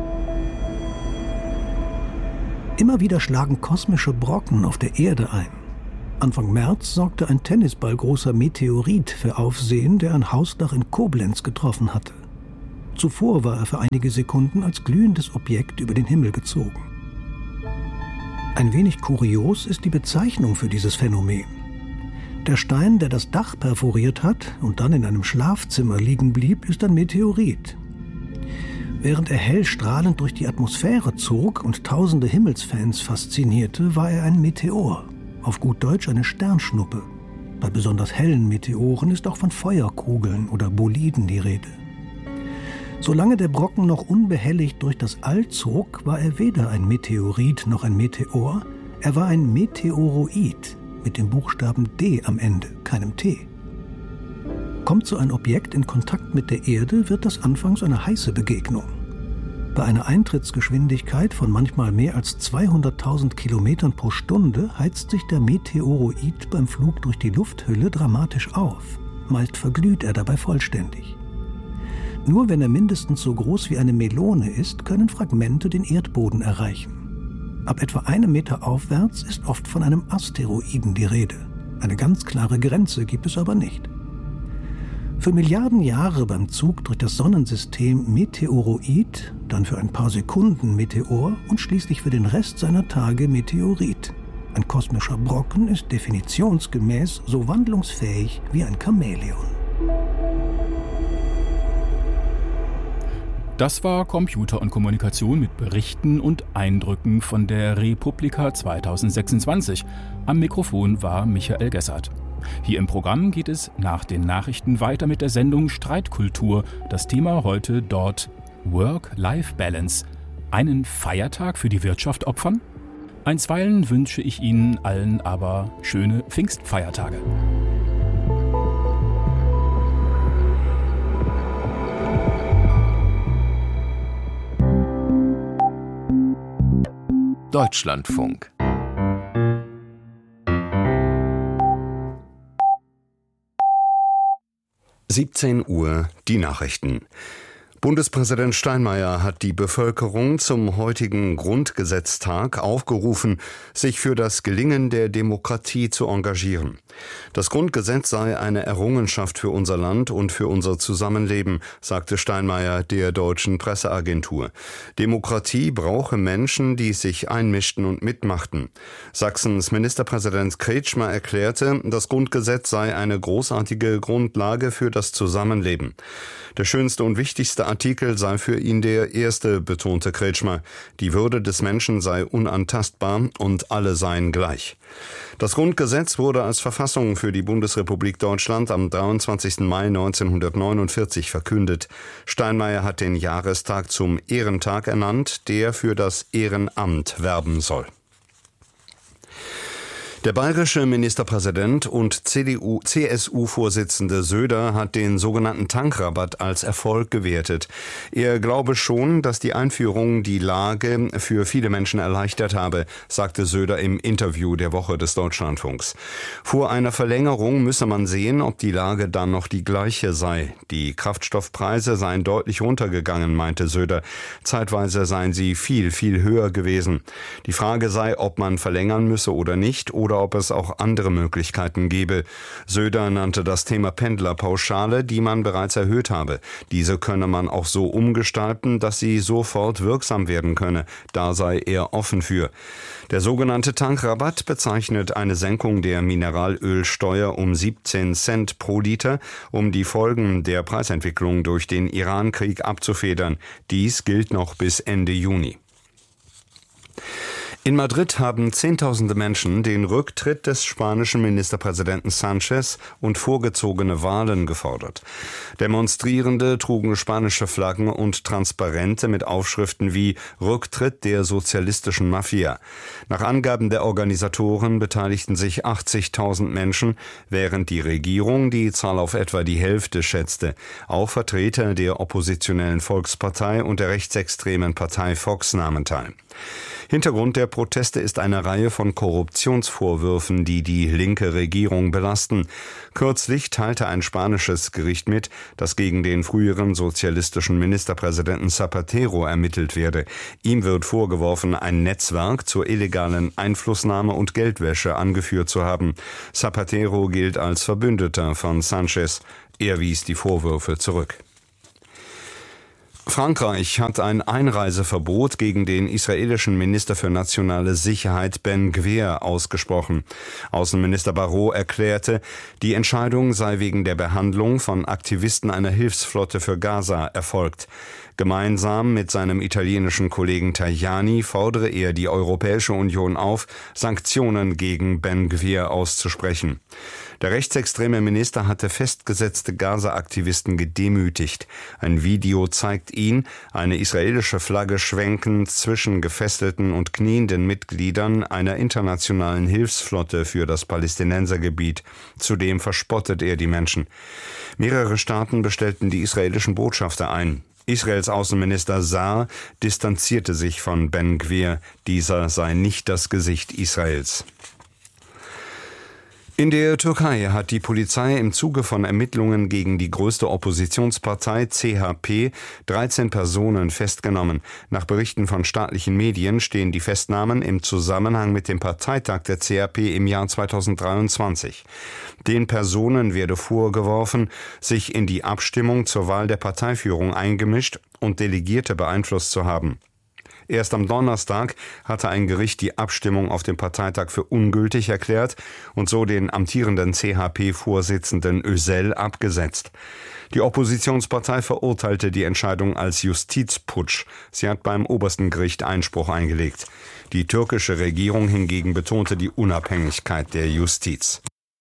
Immer wieder schlagen kosmische Brocken auf der Erde ein. Anfang März sorgte ein tennisballgroßer Meteorit für Aufsehen, der ein Hausdach in Koblenz getroffen hatte. Zuvor war er für einige Sekunden als glühendes Objekt über den Himmel gezogen. Ein wenig kurios ist die Bezeichnung für dieses Phänomen. Der Stein, der das Dach perforiert hat und dann in einem Schlafzimmer liegen blieb, ist ein Meteorit. Während er hell strahlend durch die Atmosphäre zog und tausende Himmelsfans faszinierte, war er ein Meteor. Auf gut Deutsch eine Sternschnuppe. Bei besonders hellen Meteoren ist auch von Feuerkugeln oder Boliden die Rede. Solange der Brocken noch unbehelligt durch das All zog, war er weder ein Meteorit noch ein Meteor, er war ein Meteoroid mit dem Buchstaben D am Ende, keinem T. Kommt so ein Objekt in Kontakt mit der Erde, wird das anfangs eine heiße Begegnung. Bei einer Eintrittsgeschwindigkeit von manchmal mehr als 200.000 Kilometern pro Stunde heizt sich der Meteoroid beim Flug durch die Lufthülle dramatisch auf. Meist verglüht er dabei vollständig. Nur wenn er mindestens so groß wie eine Melone ist, können Fragmente den Erdboden erreichen. Ab etwa 1 Meter aufwärts ist oft von einem Asteroiden die Rede. Eine ganz klare Grenze gibt es aber nicht. Für Milliarden Jahre beim Zug durch das Sonnensystem Meteoroid, dann für ein paar Sekunden Meteor und schließlich für den Rest seiner Tage Meteorit. Ein kosmischer Brocken ist definitionsgemäß so wandlungsfähig wie ein Chamäleon. Das war Computer und Kommunikation mit Berichten und Eindrücken von der Republika 2026. Am Mikrofon war Michael Gessert. Hier im Programm geht es nach den Nachrichten weiter mit der Sendung Streitkultur. Das Thema heute dort Work-Life-Balance. Einen Feiertag für die Wirtschaft opfern? Einstweilen wünsche ich Ihnen allen aber schöne Pfingstfeiertage. Deutschlandfunk. (17 Uhr) die Nachrichten. Bundespräsident Steinmeier hat die Bevölkerung zum heutigen Grundgesetztag aufgerufen, sich für das Gelingen der Demokratie zu engagieren. Das Grundgesetz sei eine Errungenschaft für unser Land und für unser Zusammenleben, sagte Steinmeier der Deutschen Presseagentur. Demokratie brauche Menschen, die sich einmischten und mitmachten. Sachsens Ministerpräsident Kretschmer erklärte, das Grundgesetz sei eine großartige Grundlage für das Zusammenleben. Der schönste und wichtigste Artikel sei für ihn der erste, betonte Kretschmer. Die Würde des Menschen sei unantastbar und alle seien gleich. Das Grundgesetz wurde als Verfassung für die Bundesrepublik Deutschland am 23. Mai 1949 verkündet. Steinmeier hat den Jahrestag zum Ehrentag ernannt, der für das Ehrenamt werben soll. Der bayerische Ministerpräsident und CSU-Vorsitzende Söder hat den sogenannten Tankrabatt als Erfolg gewertet. Er glaube schon, dass die Einführung die Lage für viele Menschen erleichtert habe, sagte Söder im Interview der Woche des Deutschlandfunks. Vor einer Verlängerung müsse man sehen, ob die Lage dann noch die gleiche sei. Die Kraftstoffpreise seien deutlich runtergegangen, meinte Söder. Zeitweise seien sie viel, viel höher gewesen. Die Frage sei, ob man verlängern müsse oder nicht, oder oder ob es auch andere Möglichkeiten gebe. Söder nannte das Thema Pendlerpauschale, die man bereits erhöht habe. Diese könne man auch so umgestalten, dass sie sofort wirksam werden könne. Da sei er offen für. Der sogenannte Tankrabatt bezeichnet eine Senkung der Mineralölsteuer um 17 Cent pro Liter, um die Folgen der Preisentwicklung durch den Iran-Krieg abzufedern. Dies gilt noch bis Ende Juni. In Madrid haben Zehntausende Menschen den Rücktritt des spanischen Ministerpräsidenten Sánchez und vorgezogene Wahlen gefordert. Demonstrierende trugen spanische Flaggen und Transparente mit Aufschriften wie Rücktritt der sozialistischen Mafia. Nach Angaben der Organisatoren beteiligten sich 80.000 Menschen, während die Regierung die Zahl auf etwa die Hälfte schätzte. Auch Vertreter der oppositionellen Volkspartei und der rechtsextremen Partei Vox nahmen teil. Hintergrund der Proteste ist eine Reihe von Korruptionsvorwürfen, die die linke Regierung belasten. Kürzlich teilte ein spanisches Gericht mit, dass gegen den früheren sozialistischen Ministerpräsidenten Zapatero ermittelt werde. Ihm wird vorgeworfen, ein Netzwerk zur illegalen Einflussnahme und Geldwäsche angeführt zu haben. Zapatero gilt als Verbündeter von Sánchez. Er wies die Vorwürfe zurück. Frankreich hat ein Einreiseverbot gegen den israelischen Minister für nationale Sicherheit Ben Gvir ausgesprochen. Außenminister Barrot erklärte, die Entscheidung sei wegen der Behandlung von Aktivisten einer Hilfsflotte für Gaza erfolgt. Gemeinsam mit seinem italienischen Kollegen Tajani fordere er die Europäische Union auf, Sanktionen gegen Ben Gvir auszusprechen. Der rechtsextreme Minister hatte festgesetzte Gaza-Aktivisten gedemütigt. Ein Video zeigt ihn, eine israelische Flagge schwenkend zwischen gefesselten und knienden Mitgliedern einer internationalen Hilfsflotte für das Palästinensergebiet. Zudem verspottet er die Menschen. Mehrere Staaten bestellten die israelischen Botschafter ein. Israels Außenminister Saar distanzierte sich von Ben Gvir. Dieser sei nicht das Gesicht Israels. In der Türkei hat die Polizei im Zuge von Ermittlungen gegen die größte Oppositionspartei CHP 13 Personen festgenommen. Nach Berichten von staatlichen Medien stehen die Festnahmen im Zusammenhang mit dem Parteitag der CHP im Jahr 2023. Den Personen werde vorgeworfen, sich in die Abstimmung zur Wahl der Parteiführung eingemischt und Delegierte beeinflusst zu haben. Erst am Donnerstag hatte ein Gericht die Abstimmung auf dem Parteitag für ungültig erklärt und so den amtierenden CHP-Vorsitzenden Özel abgesetzt. Die Oppositionspartei verurteilte die Entscheidung als Justizputsch. Sie hat beim obersten Gericht Einspruch eingelegt. Die türkische Regierung hingegen betonte die Unabhängigkeit der Justiz.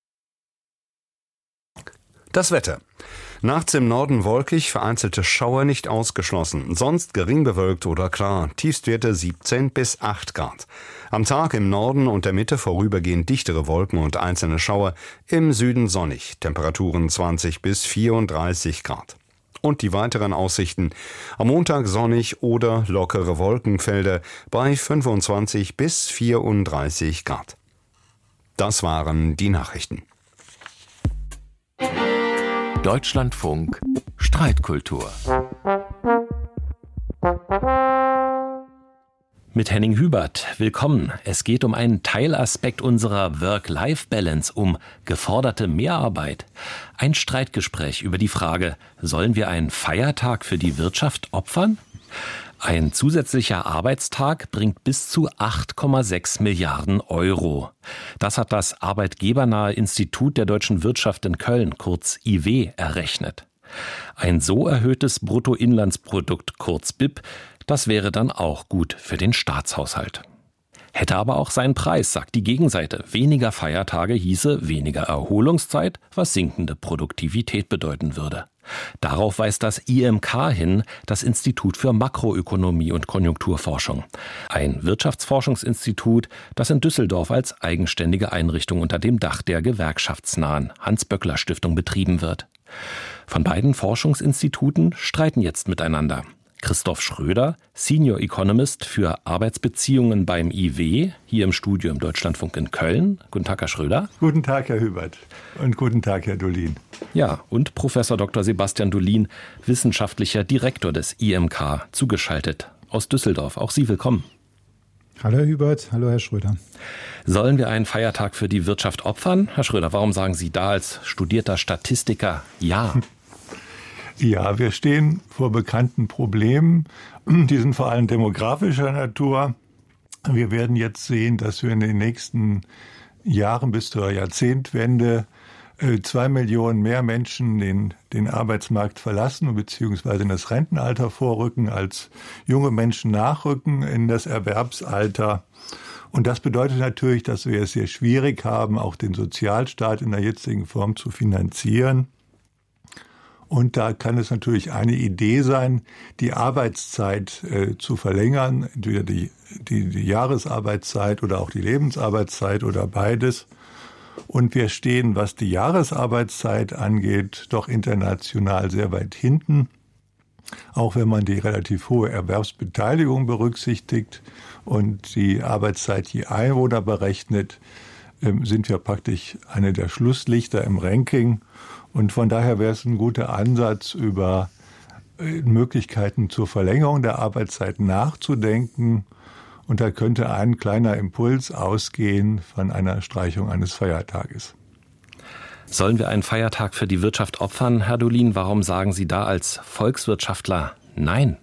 Das Wetter. Nachts im Norden wolkig, vereinzelte Schauer nicht ausgeschlossen. Sonst gering bewölkt oder klar. Tiefstwerte 17 bis 8 Grad. Am Tag im Norden und der Mitte vorübergehend dichtere Wolken und einzelne Schauer. Im Süden sonnig. Temperaturen 20 bis 34 Grad. Und die weiteren Aussichten. Am Montag sonnig oder lockere Wolkenfelder bei 25 bis 34 Grad. Das waren die Nachrichten. Deutschlandfunk Streitkultur. Mit Henning Hubert, willkommen. Es geht um einen Teilaspekt unserer Work-Life-Balance, um geforderte Mehrarbeit. Ein Streitgespräch über die Frage, sollen wir einen Feiertag für die Wirtschaft opfern? Ein zusätzlicher Arbeitstag bringt bis zu 8,6 Milliarden Euro. Das hat das Arbeitgebernahe Institut der deutschen Wirtschaft in Köln, kurz IW, errechnet. Ein so erhöhtes Bruttoinlandsprodukt, kurz BIP, das wäre dann auch gut für den Staatshaushalt. Hätte aber auch seinen Preis, sagt die Gegenseite. Weniger Feiertage hieße weniger Erholungszeit, was sinkende Produktivität bedeuten würde. Darauf weist das IMK hin, das Institut für Makroökonomie und Konjunkturforschung. Ein Wirtschaftsforschungsinstitut, das in Düsseldorf als eigenständige Einrichtung unter dem Dach der gewerkschaftsnahen Hans-Böckler-Stiftung betrieben wird. Von beiden Forschungsinstituten streiten jetzt miteinander. Christoph Schröder, Senior Economist für Arbeitsbeziehungen beim IW, hier im Studio im Deutschlandfunk in Köln. Guten Tag, Herr Schröder. Guten Tag, Herr Hubert. Und guten Tag, Herr Dulin. Ja, und Professor Dr. Sebastian Dulin, wissenschaftlicher Direktor des IMK, zugeschaltet aus Düsseldorf. Auch Sie willkommen. Hallo Herr Hubert, hallo Herr Schröder. Sollen wir einen Feiertag für die Wirtschaft opfern? Herr Schröder, warum sagen Sie da als studierter Statistiker ja? Ja, wir stehen vor bekannten Problemen. Die sind vor allem demografischer Natur. Wir werden jetzt sehen, dass wir in den nächsten Jahren bis zur Jahrzehntwende 2 Millionen mehr Menschen den Arbeitsmarkt verlassen bzw. in das Rentenalter vorrücken, als junge Menschen nachrücken in das Erwerbsalter. Und das bedeutet natürlich, dass wir es sehr schwierig haben, auch den Sozialstaat in der jetzigen Form zu finanzieren. Und da kann es natürlich eine Idee sein, die Arbeitszeit zu verlängern, entweder die Jahresarbeitszeit oder auch die Lebensarbeitszeit oder beides. Und wir stehen, was die Jahresarbeitszeit angeht, doch international sehr weit hinten. Auch wenn man die relativ hohe Erwerbsbeteiligung berücksichtigt und die Arbeitszeit je Einwohner berechnet, sind wir praktisch eine der Schlusslichter im Ranking. Und von daher wäre es ein guter Ansatz, über Möglichkeiten zur Verlängerung der Arbeitszeit nachzudenken. Und da könnte ein kleiner Impuls ausgehen von einer Streichung eines Feiertages. Sollen wir einen Feiertag für die Wirtschaft opfern, Herr Dolin? Warum sagen Sie da als Volkswirtschaftler nein?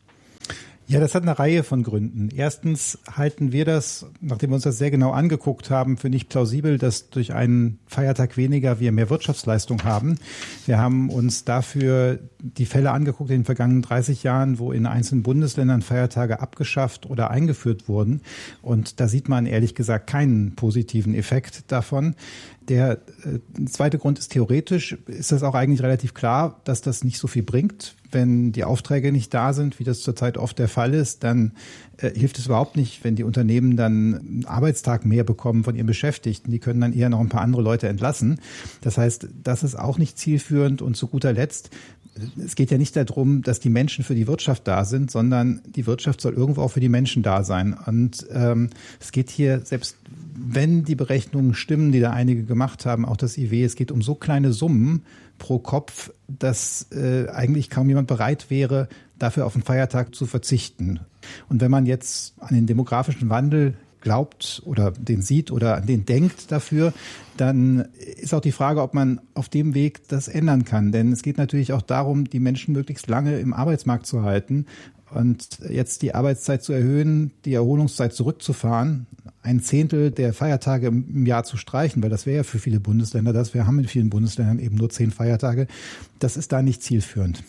Ja, das hat eine Reihe von Gründen. Erstens halten wir das, nachdem wir uns das sehr genau angeguckt haben, für nicht plausibel, dass durch einen Feiertag weniger wir mehr Wirtschaftsleistung haben. Wir haben uns dafür die Fälle angeguckt in den vergangenen 30 Jahren, wo in einzelnen Bundesländern Feiertage abgeschafft oder eingeführt wurden. Und da sieht man ehrlich gesagt keinen positiven Effekt davon. Der zweite Grund ist, theoretisch ist das auch eigentlich relativ klar, dass das nicht so viel bringt. Wenn die Aufträge nicht da sind, wie das zurzeit oft der Fall ist, dann hilft es überhaupt nicht, wenn die Unternehmen dann einen Arbeitstag mehr bekommen von ihren Beschäftigten. Die können dann eher noch ein paar andere Leute entlassen. Das heißt, das ist auch nicht zielführend. Und zu guter Letzt, es geht ja nicht darum, dass die Menschen für die Wirtschaft da sind, sondern die Wirtschaft soll irgendwo auch für die Menschen da sein. Und es geht hier, selbst wenn die Berechnungen stimmen, die da einige gemacht haben, auch das IW, es geht um so kleine Summen pro Kopf, dass eigentlich kaum jemand bereit wäre, dafür auf einen Feiertag zu verzichten. Und wenn man jetzt an den demografischen Wandel glaubt oder den sieht oder an den denkt dafür, dann ist auch die Frage, ob man auf dem Weg das ändern kann. Denn es geht natürlich auch darum, die Menschen möglichst lange im Arbeitsmarkt zu halten und jetzt die Arbeitszeit zu erhöhen, die Erholungszeit zurückzufahren, 1/10 der Feiertage im Jahr zu streichen, weil das wäre ja für viele Bundesländer das. Wir haben in vielen Bundesländern eben nur 10 Feiertage. Das ist da nicht zielführend.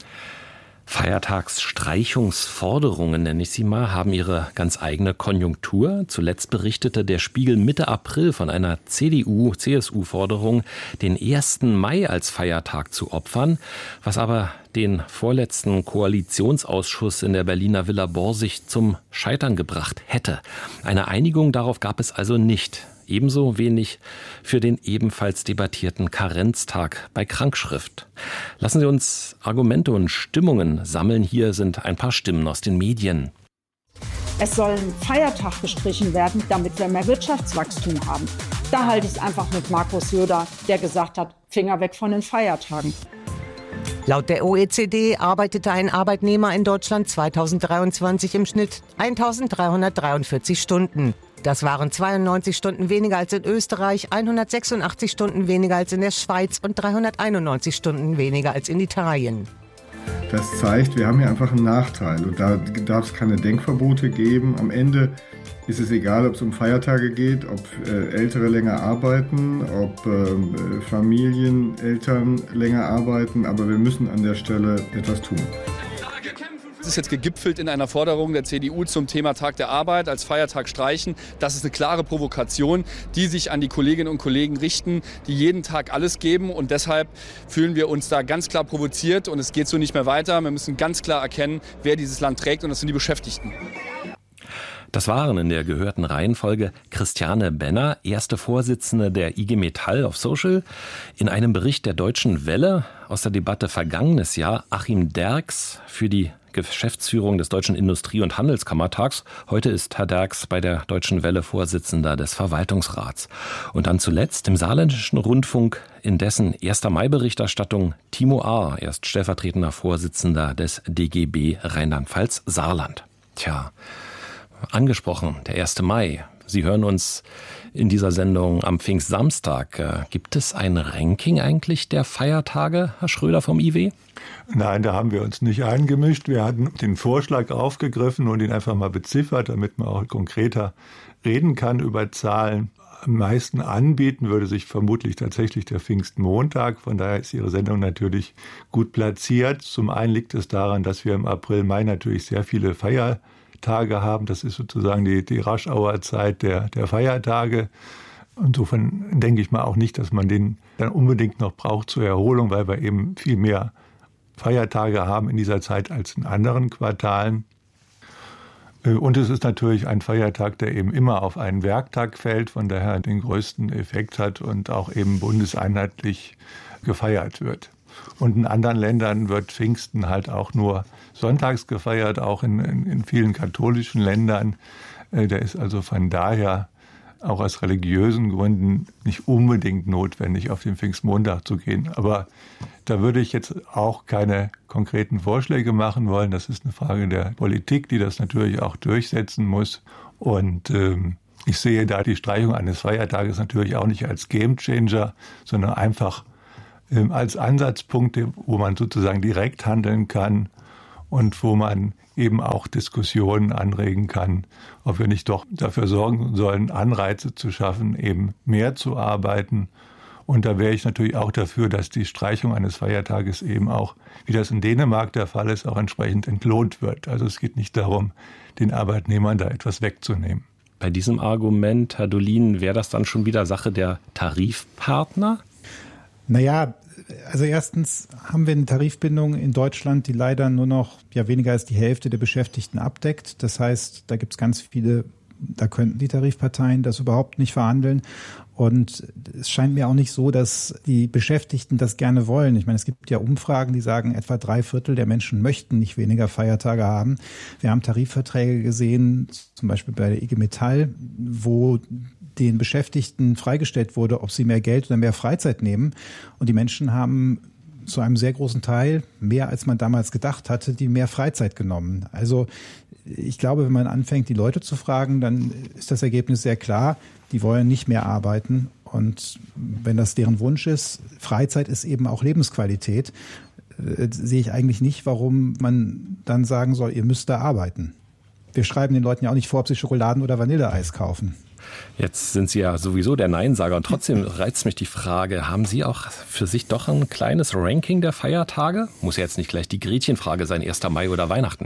Feiertagsstreichungsforderungen, nenne ich sie mal, haben ihre ganz eigene Konjunktur. Zuletzt berichtete der Spiegel Mitte April von einer CDU-CSU-Forderung, den 1. Mai als Feiertag zu opfern, was aber den vorletzten Koalitionsausschuss in der Berliner Villa Borsig zum Scheitern gebracht hätte. Eine Einigung darauf gab es also nicht. Ebenso wenig für den ebenfalls debattierten Karenztag bei Krankschrift. Lassen Sie uns Argumente und Stimmungen sammeln. Hier sind ein paar Stimmen aus den Medien. Es soll ein Feiertag gestrichen werden, damit wir mehr Wirtschaftswachstum haben. Da halte ich es einfach mit Markus Söder, der gesagt hat, Finger weg von den Feiertagen. Laut der OECD arbeitete ein Arbeitnehmer in Deutschland 2023 im Schnitt 1.343 Stunden. Das waren 92 Stunden weniger als in Österreich, 186 Stunden weniger als in der Schweiz und 391 Stunden weniger als in Italien. Das zeigt, wir haben hier einfach einen Nachteil und da darf es keine Denkverbote geben. Am Ende ist es egal, ob es um Feiertage geht, ob Ältere länger arbeiten, ob Familieneltern länger arbeiten, aber wir müssen an der Stelle etwas tun. Das ist jetzt gegipfelt in einer Forderung der CDU zum Thema Tag der Arbeit als Feiertag streichen. Das ist eine klare Provokation, die sich an die Kolleginnen und Kollegen richten, die jeden Tag alles geben. Und deshalb fühlen wir uns da ganz klar provoziert und es geht so nicht mehr weiter. Wir müssen ganz klar erkennen, wer dieses Land trägt und das sind die Beschäftigten. Das waren in der gehörten Reihenfolge Christiane Benner, erste Vorsitzende der IG Metall auf Social, in einem Bericht der Deutschen Welle aus der Debatte vergangenes Jahr Achim Derks für die Geschäftsführung des Deutschen Industrie- und Handelskammertags. Heute ist Herr Derks bei der Deutschen Welle Vorsitzender des Verwaltungsrats. Und dann zuletzt im Saarländischen Rundfunk in dessen 1. Mai-Berichterstattung Timo Ahr, er ist stellvertretender Vorsitzender des DGB Rheinland-Pfalz-Saarland. Tja, angesprochen, der 1. Mai. Sie hören uns in dieser Sendung am Pfingstsamstag. Gibt es ein Ranking eigentlich der Feiertage, Herr Schröder vom IW? Nein, da haben wir uns nicht eingemischt. Wir hatten den Vorschlag aufgegriffen und ihn einfach mal beziffert, damit man auch konkreter reden kann über Zahlen. Am meisten anbieten würde sich vermutlich tatsächlich der Pfingstmontag. Von daher ist Ihre Sendung natürlich gut platziert. Zum einen liegt es daran, dass wir im April, Mai natürlich sehr viele Feiertage haben. Das ist sozusagen die Rush-Hour-Zeit der Feiertage. Insofern denke ich mal auch nicht, dass man den dann unbedingt noch braucht zur Erholung, weil wir eben viel mehr Feiertage haben in dieser Zeit als in anderen Quartalen. Und es ist natürlich ein Feiertag, der eben immer auf einen Werktag fällt, von daher den größten Effekt hat und auch eben bundeseinheitlich gefeiert wird. Und in anderen Ländern wird Pfingsten halt auch nur sonntags gefeiert, auch in vielen katholischen Ländern. Der ist also von daher auch aus religiösen Gründen nicht unbedingt notwendig, auf den Pfingstmontag zu gehen. Aber da würde ich jetzt auch keine konkreten Vorschläge machen wollen. Das ist eine Frage der Politik, die das natürlich auch durchsetzen muss. Und ich sehe da die Streichung eines Feiertages natürlich auch nicht als Gamechanger, sondern einfach als Ansatzpunkt, wo man sozusagen direkt handeln kann und wo man eben auch Diskussionen anregen kann, ob wir nicht doch dafür sorgen sollen, Anreize zu schaffen, eben mehr zu arbeiten. Und da wäre ich natürlich auch dafür, dass die Streichung eines Feiertages eben auch, wie das in Dänemark der Fall ist, auch entsprechend entlohnt wird. Also es geht nicht darum, den Arbeitnehmern da etwas wegzunehmen. Bei diesem Argument, Herr Dolin, wäre das dann schon wieder Sache der Tarifpartner? Naja, also erstens haben wir eine Tarifbindung in Deutschland, die leider nur noch weniger als die Hälfte der Beschäftigten abdeckt. Das heißt, da gibt es ganz viele, da könnten die Tarifparteien das überhaupt nicht verhandeln. Und es scheint mir auch nicht so, dass die Beschäftigten das gerne wollen. Ich meine, es gibt ja Umfragen, die sagen, etwa 3/4 der Menschen möchten nicht weniger Feiertage haben. Wir haben Tarifverträge gesehen, zum Beispiel bei der IG Metall, wo den Beschäftigten freigestellt wurde, ob sie mehr Geld oder mehr Freizeit nehmen. Und die Menschen haben zu einem sehr großen Teil, mehr als man damals gedacht hatte, die mehr Freizeit genommen. Also ich glaube, wenn man anfängt, die Leute zu fragen, dann ist das Ergebnis sehr klar. Die wollen nicht mehr arbeiten. Und wenn das deren Wunsch ist, Freizeit ist eben auch Lebensqualität, sehe ich eigentlich nicht, warum man dann sagen soll, ihr müsst da arbeiten. Wir schreiben den Leuten ja auch nicht vor, ob sie Schokoladen- oder Vanilleeis kaufen. Jetzt sind Sie ja sowieso der Neinsager und trotzdem reizt mich die Frage, haben Sie auch für sich doch ein kleines Ranking der Feiertage? Muss ja jetzt nicht gleich die Gretchenfrage sein, 1. Mai oder Weihnachten.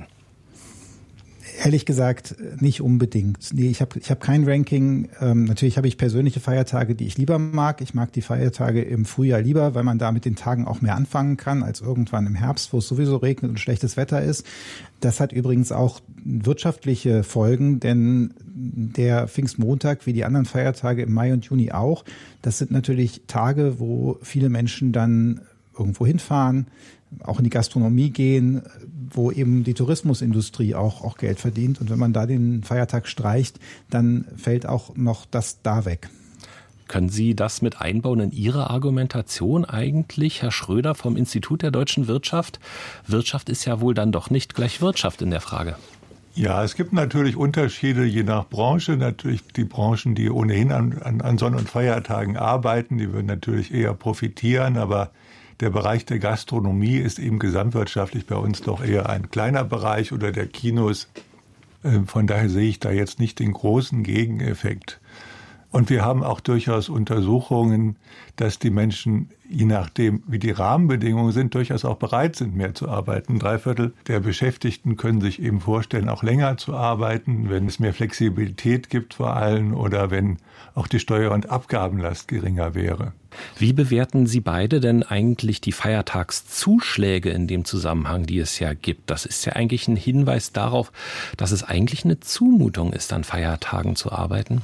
Ehrlich gesagt, nicht unbedingt. Nee, ich hab kein Ranking. Natürlich habe ich persönliche Feiertage, die ich lieber mag. Ich mag die Feiertage im Frühjahr lieber, weil man da mit den Tagen auch mehr anfangen kann, als irgendwann im Herbst, wo es sowieso regnet und schlechtes Wetter ist. Das hat übrigens auch wirtschaftliche Folgen, denn der Pfingstmontag, wie die anderen Feiertage im Mai und Juni auch, das sind natürlich Tage, wo viele Menschen dann irgendwo hinfahren, auch in die Gastronomie gehen, wo eben die Tourismusindustrie auch Geld verdient. Und wenn man da den Feiertag streicht, dann fällt auch noch das da weg. Können Sie das mit einbauen in Ihre Argumentation eigentlich, Herr Schröder vom Institut der deutschen Wirtschaft? Wirtschaft ist ja wohl dann doch nicht gleich Wirtschaft in der Frage. Ja, es gibt natürlich Unterschiede je nach Branche. Natürlich die Branchen, die ohnehin an Sonn- und Feiertagen arbeiten, die würden natürlich eher profitieren, aber der Bereich der Gastronomie ist eben gesamtwirtschaftlich bei uns doch eher ein kleiner Bereich oder der Kinos. Von daher sehe ich da jetzt nicht den großen Gegeneffekt. Und wir haben auch durchaus Untersuchungen, dass die Menschen, je nachdem, wie die Rahmenbedingungen sind, durchaus auch bereit sind, mehr zu arbeiten. 3/4 der Beschäftigten können sich eben vorstellen, auch länger zu arbeiten, wenn es mehr Flexibilität gibt vor allem oder wenn auch die Steuer- und Abgabenlast geringer wäre. Wie bewerten Sie beide denn eigentlich die Feiertagszuschläge in dem Zusammenhang, die es ja gibt? Das ist ja eigentlich ein Hinweis darauf, dass es eigentlich eine Zumutung ist, an Feiertagen zu arbeiten.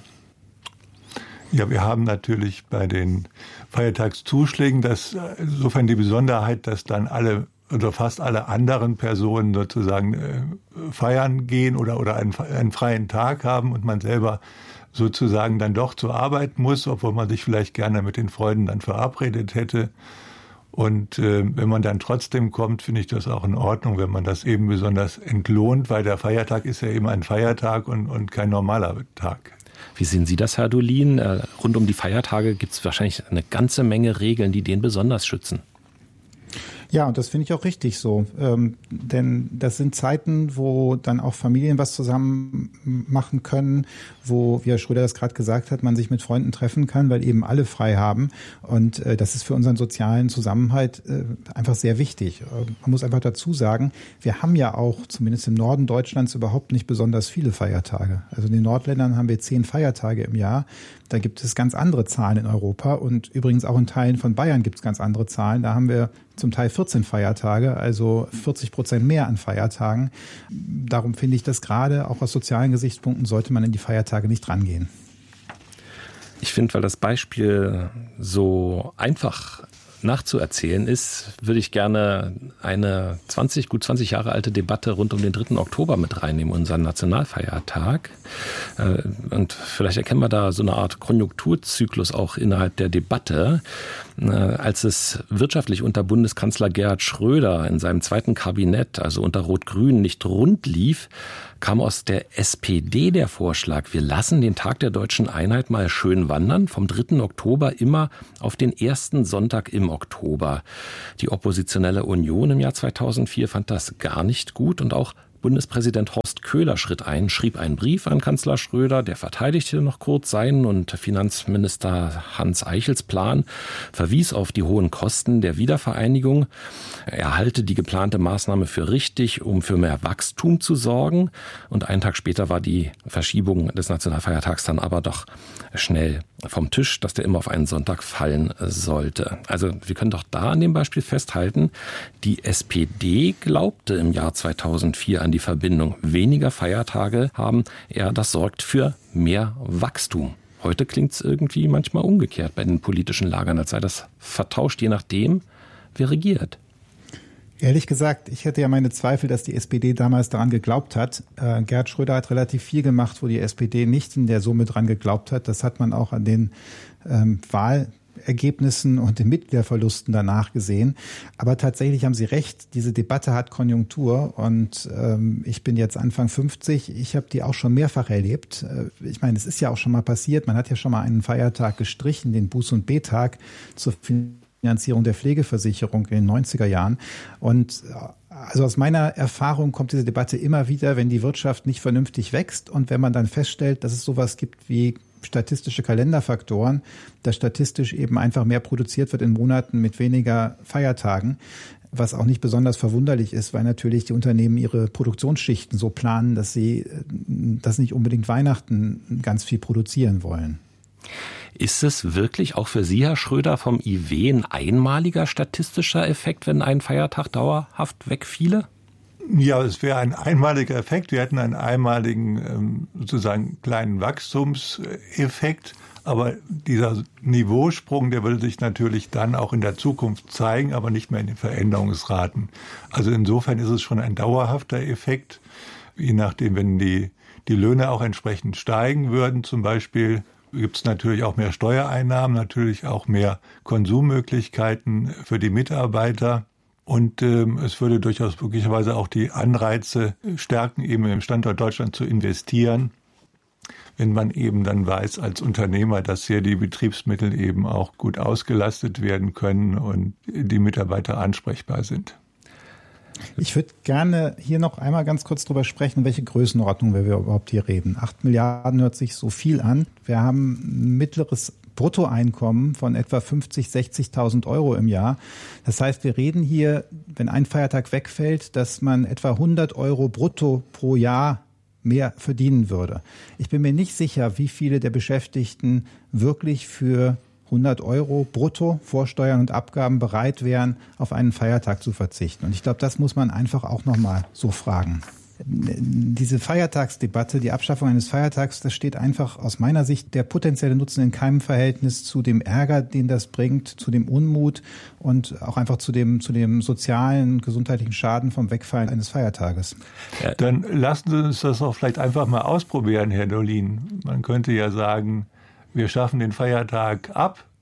Ja, wir haben natürlich bei den Feiertagszuschlägen insofern die Besonderheit, dass dann alle oder fast alle anderen Personen sozusagen feiern gehen oder einen freien Tag haben und man selber sozusagen dann doch zur Arbeit muss, obwohl man sich vielleicht gerne mit den Freunden dann verabredet hätte. Und wenn man dann trotzdem kommt, finde ich das auch in Ordnung, wenn man das eben besonders entlohnt, weil der Feiertag ist ja eben ein Feiertag und kein normaler Tag. Wie sehen Sie das, Herr Dolin? Rund um die Feiertage gibt es wahrscheinlich eine ganze Menge Regeln, die den besonders schützen. Ja, und das finde ich auch richtig so. Denn das sind Zeiten, wo dann auch Familien was zusammen machen können, wo, wie Herr Schröder das gerade gesagt hat, man sich mit Freunden treffen kann, weil eben alle frei haben. Und das ist für unseren sozialen Zusammenhalt einfach sehr wichtig. Man muss einfach dazu sagen, wir haben ja auch, zumindest im Norden Deutschlands, überhaupt nicht besonders viele Feiertage. Also in den Nordländern haben wir 10 Feiertage im Jahr. Da gibt es ganz andere Zahlen in Europa und übrigens auch in Teilen von Bayern gibt es ganz andere Zahlen. Da haben wir zum Teil 14 Feiertage, also 40% mehr an Feiertagen. Darum finde ich, dass gerade auch aus sozialen Gesichtspunkten sollte man in die Feiertage nicht rangehen. Ich finde, weil das Beispiel so einfach nachzuerzählen ist, würde ich gerne eine gut 20 Jahre alte Debatte rund um den 3. Oktober mit reinnehmen, unseren Nationalfeiertag. Und vielleicht erkennen wir da so eine Art Konjunkturzyklus auch innerhalb der Debatte. Als es wirtschaftlich unter Bundeskanzler Gerhard Schröder in seinem zweiten Kabinett, also unter Rot-Grün, nicht rund lief, kam aus der SPD der Vorschlag, wir lassen den Tag der deutschen Einheit mal schön wandern, vom 3. Oktober immer auf den ersten Sonntag im Oktober. Die oppositionelle Union im Jahr 2004 fand das gar nicht gut und auch Bundespräsident Horst Köhler schritt ein, schrieb einen Brief an Kanzler Schröder, der verteidigte noch kurz seinen und Finanzminister Hans Eichels Plan, verwies auf die hohen Kosten der Wiedervereinigung. Er halte die geplante Maßnahme für richtig, um für mehr Wachstum zu sorgen. Und einen Tag später war die Verschiebung des Nationalfeiertags dann aber doch schnell vom Tisch, dass der immer auf einen Sonntag fallen sollte. Also wir können doch da an dem Beispiel festhalten, die SPD glaubte im Jahr 2004 an die Verbindung weniger Feiertage haben. Ja, das sorgt für mehr Wachstum. Heute klingt es irgendwie manchmal umgekehrt bei den politischen Lagern, als sei das vertauscht, je nachdem, wer regiert. Ehrlich gesagt, ich hätte ja meine Zweifel, dass die SPD damals daran geglaubt hat. Gerhard Schröder hat relativ viel gemacht, wo die SPD nicht in der Summe dran geglaubt hat. Das hat man auch an den Wahlergebnissen und den Mitgliederverlusten danach gesehen. Aber tatsächlich haben Sie recht, diese Debatte hat Konjunktur und ich bin jetzt Anfang 50. Ich habe die auch schon mehrfach erlebt. Ich meine, es ist ja auch schon mal passiert. Man hat ja schon mal einen Feiertag gestrichen, den Buß- und B-Tag zur Finanzierung der Pflegeversicherung in den 90er Jahren. Und also aus meiner Erfahrung kommt diese Debatte immer wieder, wenn die Wirtschaft nicht vernünftig wächst und wenn man dann feststellt, dass es sowas gibt wie statistische Kalenderfaktoren, dass statistisch eben einfach mehr produziert wird in Monaten mit weniger Feiertagen, was auch nicht besonders verwunderlich ist, weil natürlich die Unternehmen ihre Produktionsschichten so planen, dass sie das nicht unbedingt Weihnachten ganz viel produzieren wollen. Ist es wirklich auch für Sie, Herr Schröder, vom IW ein einmaliger statistischer Effekt, wenn ein Feiertag dauerhaft wegfiele? Ja, es wäre ein einmaliger Effekt. Wir hätten einen einmaligen, sozusagen kleinen Wachstumseffekt. Aber dieser Niveausprung, der würde sich natürlich dann auch in der Zukunft zeigen, aber nicht mehr in den Veränderungsraten. Also insofern ist es schon ein dauerhafter Effekt. Je nachdem, wenn die Löhne auch entsprechend steigen würden, zum Beispiel, gibt es natürlich auch mehr Steuereinnahmen, natürlich auch mehr Konsummöglichkeiten für die Mitarbeiter. Und es würde durchaus möglicherweise auch die Anreize stärken, eben im Standort Deutschland zu investieren, wenn man eben dann weiß als Unternehmer, dass hier die Betriebsmittel eben auch gut ausgelastet werden können und die Mitarbeiter ansprechbar sind. Ich würde gerne hier noch einmal ganz kurz drüber sprechen, welche Größenordnung wir überhaupt hier reden. 8 Milliarden hört sich so viel an. Wir haben ein mittleres Bruttoeinkommen von etwa 50.000, 60.000 Euro im Jahr. Das heißt, wir reden hier, wenn ein Feiertag wegfällt, dass man etwa 100 Euro brutto pro Jahr mehr verdienen würde. Ich bin mir nicht sicher, wie viele der Beschäftigten wirklich für 100 Euro brutto vor Steuern und Abgaben bereit wären, auf einen Feiertag zu verzichten. Und ich glaube, das muss man einfach auch nochmal so fragen. Diese Feiertagsdebatte, die Abschaffung eines Feiertags, das steht einfach aus meiner Sicht der potenzielle Nutzen in keinem Verhältnis zu dem Ärger, den das bringt, zu dem Unmut und auch einfach zu dem sozialen, gesundheitlichen Schaden vom Wegfallen eines Feiertages. Dann lassen Sie uns das auch vielleicht einfach mal ausprobieren, Herr Dolin. Man könnte ja sagen, wir schaffen den Feiertag ab,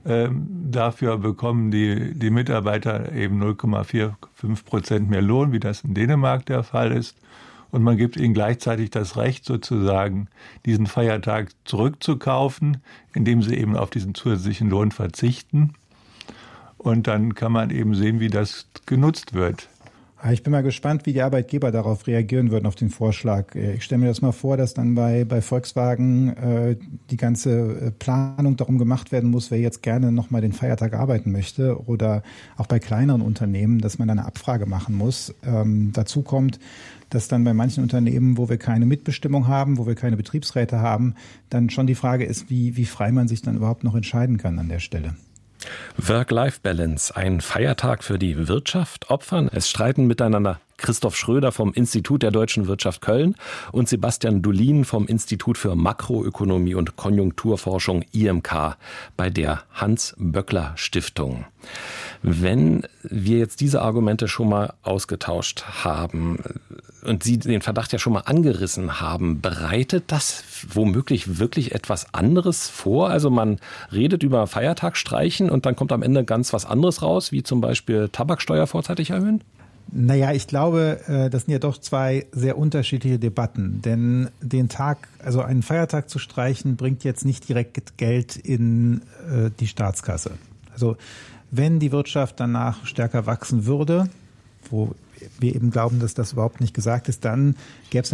Dafür bekommen die Mitarbeiter eben 0,45% mehr Lohn, wie das in Dänemark der Fall ist. Und man gibt ihnen gleichzeitig das Recht, sozusagen diesen Feiertag zurückzukaufen, indem sie eben auf diesen zusätzlichen Lohn verzichten. Und dann kann man eben sehen, wie das genutzt wird. Ich bin mal gespannt, wie die Arbeitgeber darauf reagieren würden, auf den Vorschlag. Ich stelle mir das mal vor, dass dann bei Volkswagen die ganze Planung darum gemacht werden muss, wer jetzt gerne nochmal den Feiertag arbeiten möchte. Oder auch bei kleineren Unternehmen, dass man eine Abfrage machen muss. Dazu kommt, dass dann bei manchen Unternehmen, wo wir keine Mitbestimmung haben, wo wir keine Betriebsräte haben, dann schon die Frage ist, wie frei man sich dann überhaupt noch entscheiden kann an der Stelle. Work-Life-Balance, ein Feiertag für die Wirtschaft opfern. Es streiten miteinander Christoph Schröder vom Institut der Deutschen Wirtschaft Köln und Sebastian Dulin vom Institut für Makroökonomie und Konjunkturforschung IMK bei der Hans-Böckler-Stiftung. Wenn wir jetzt diese Argumente schon mal ausgetauscht haben und Sie den Verdacht ja schon mal angerissen haben, bereitet das womöglich wirklich etwas anderes vor? Also man redet über Feiertagsstreichen und dann kommt am Ende ganz was anderes raus, wie zum Beispiel Tabaksteuer vorzeitig erhöhen? Naja, ich glaube, das sind ja doch zwei sehr unterschiedliche Debatten. Denn den Tag, also einen Feiertag zu streichen, bringt jetzt nicht direkt Geld in die Staatskasse. Also wenn die Wirtschaft danach stärker wachsen würde, wo wir eben glauben, dass das überhaupt nicht gesagt ist, dann gäbe es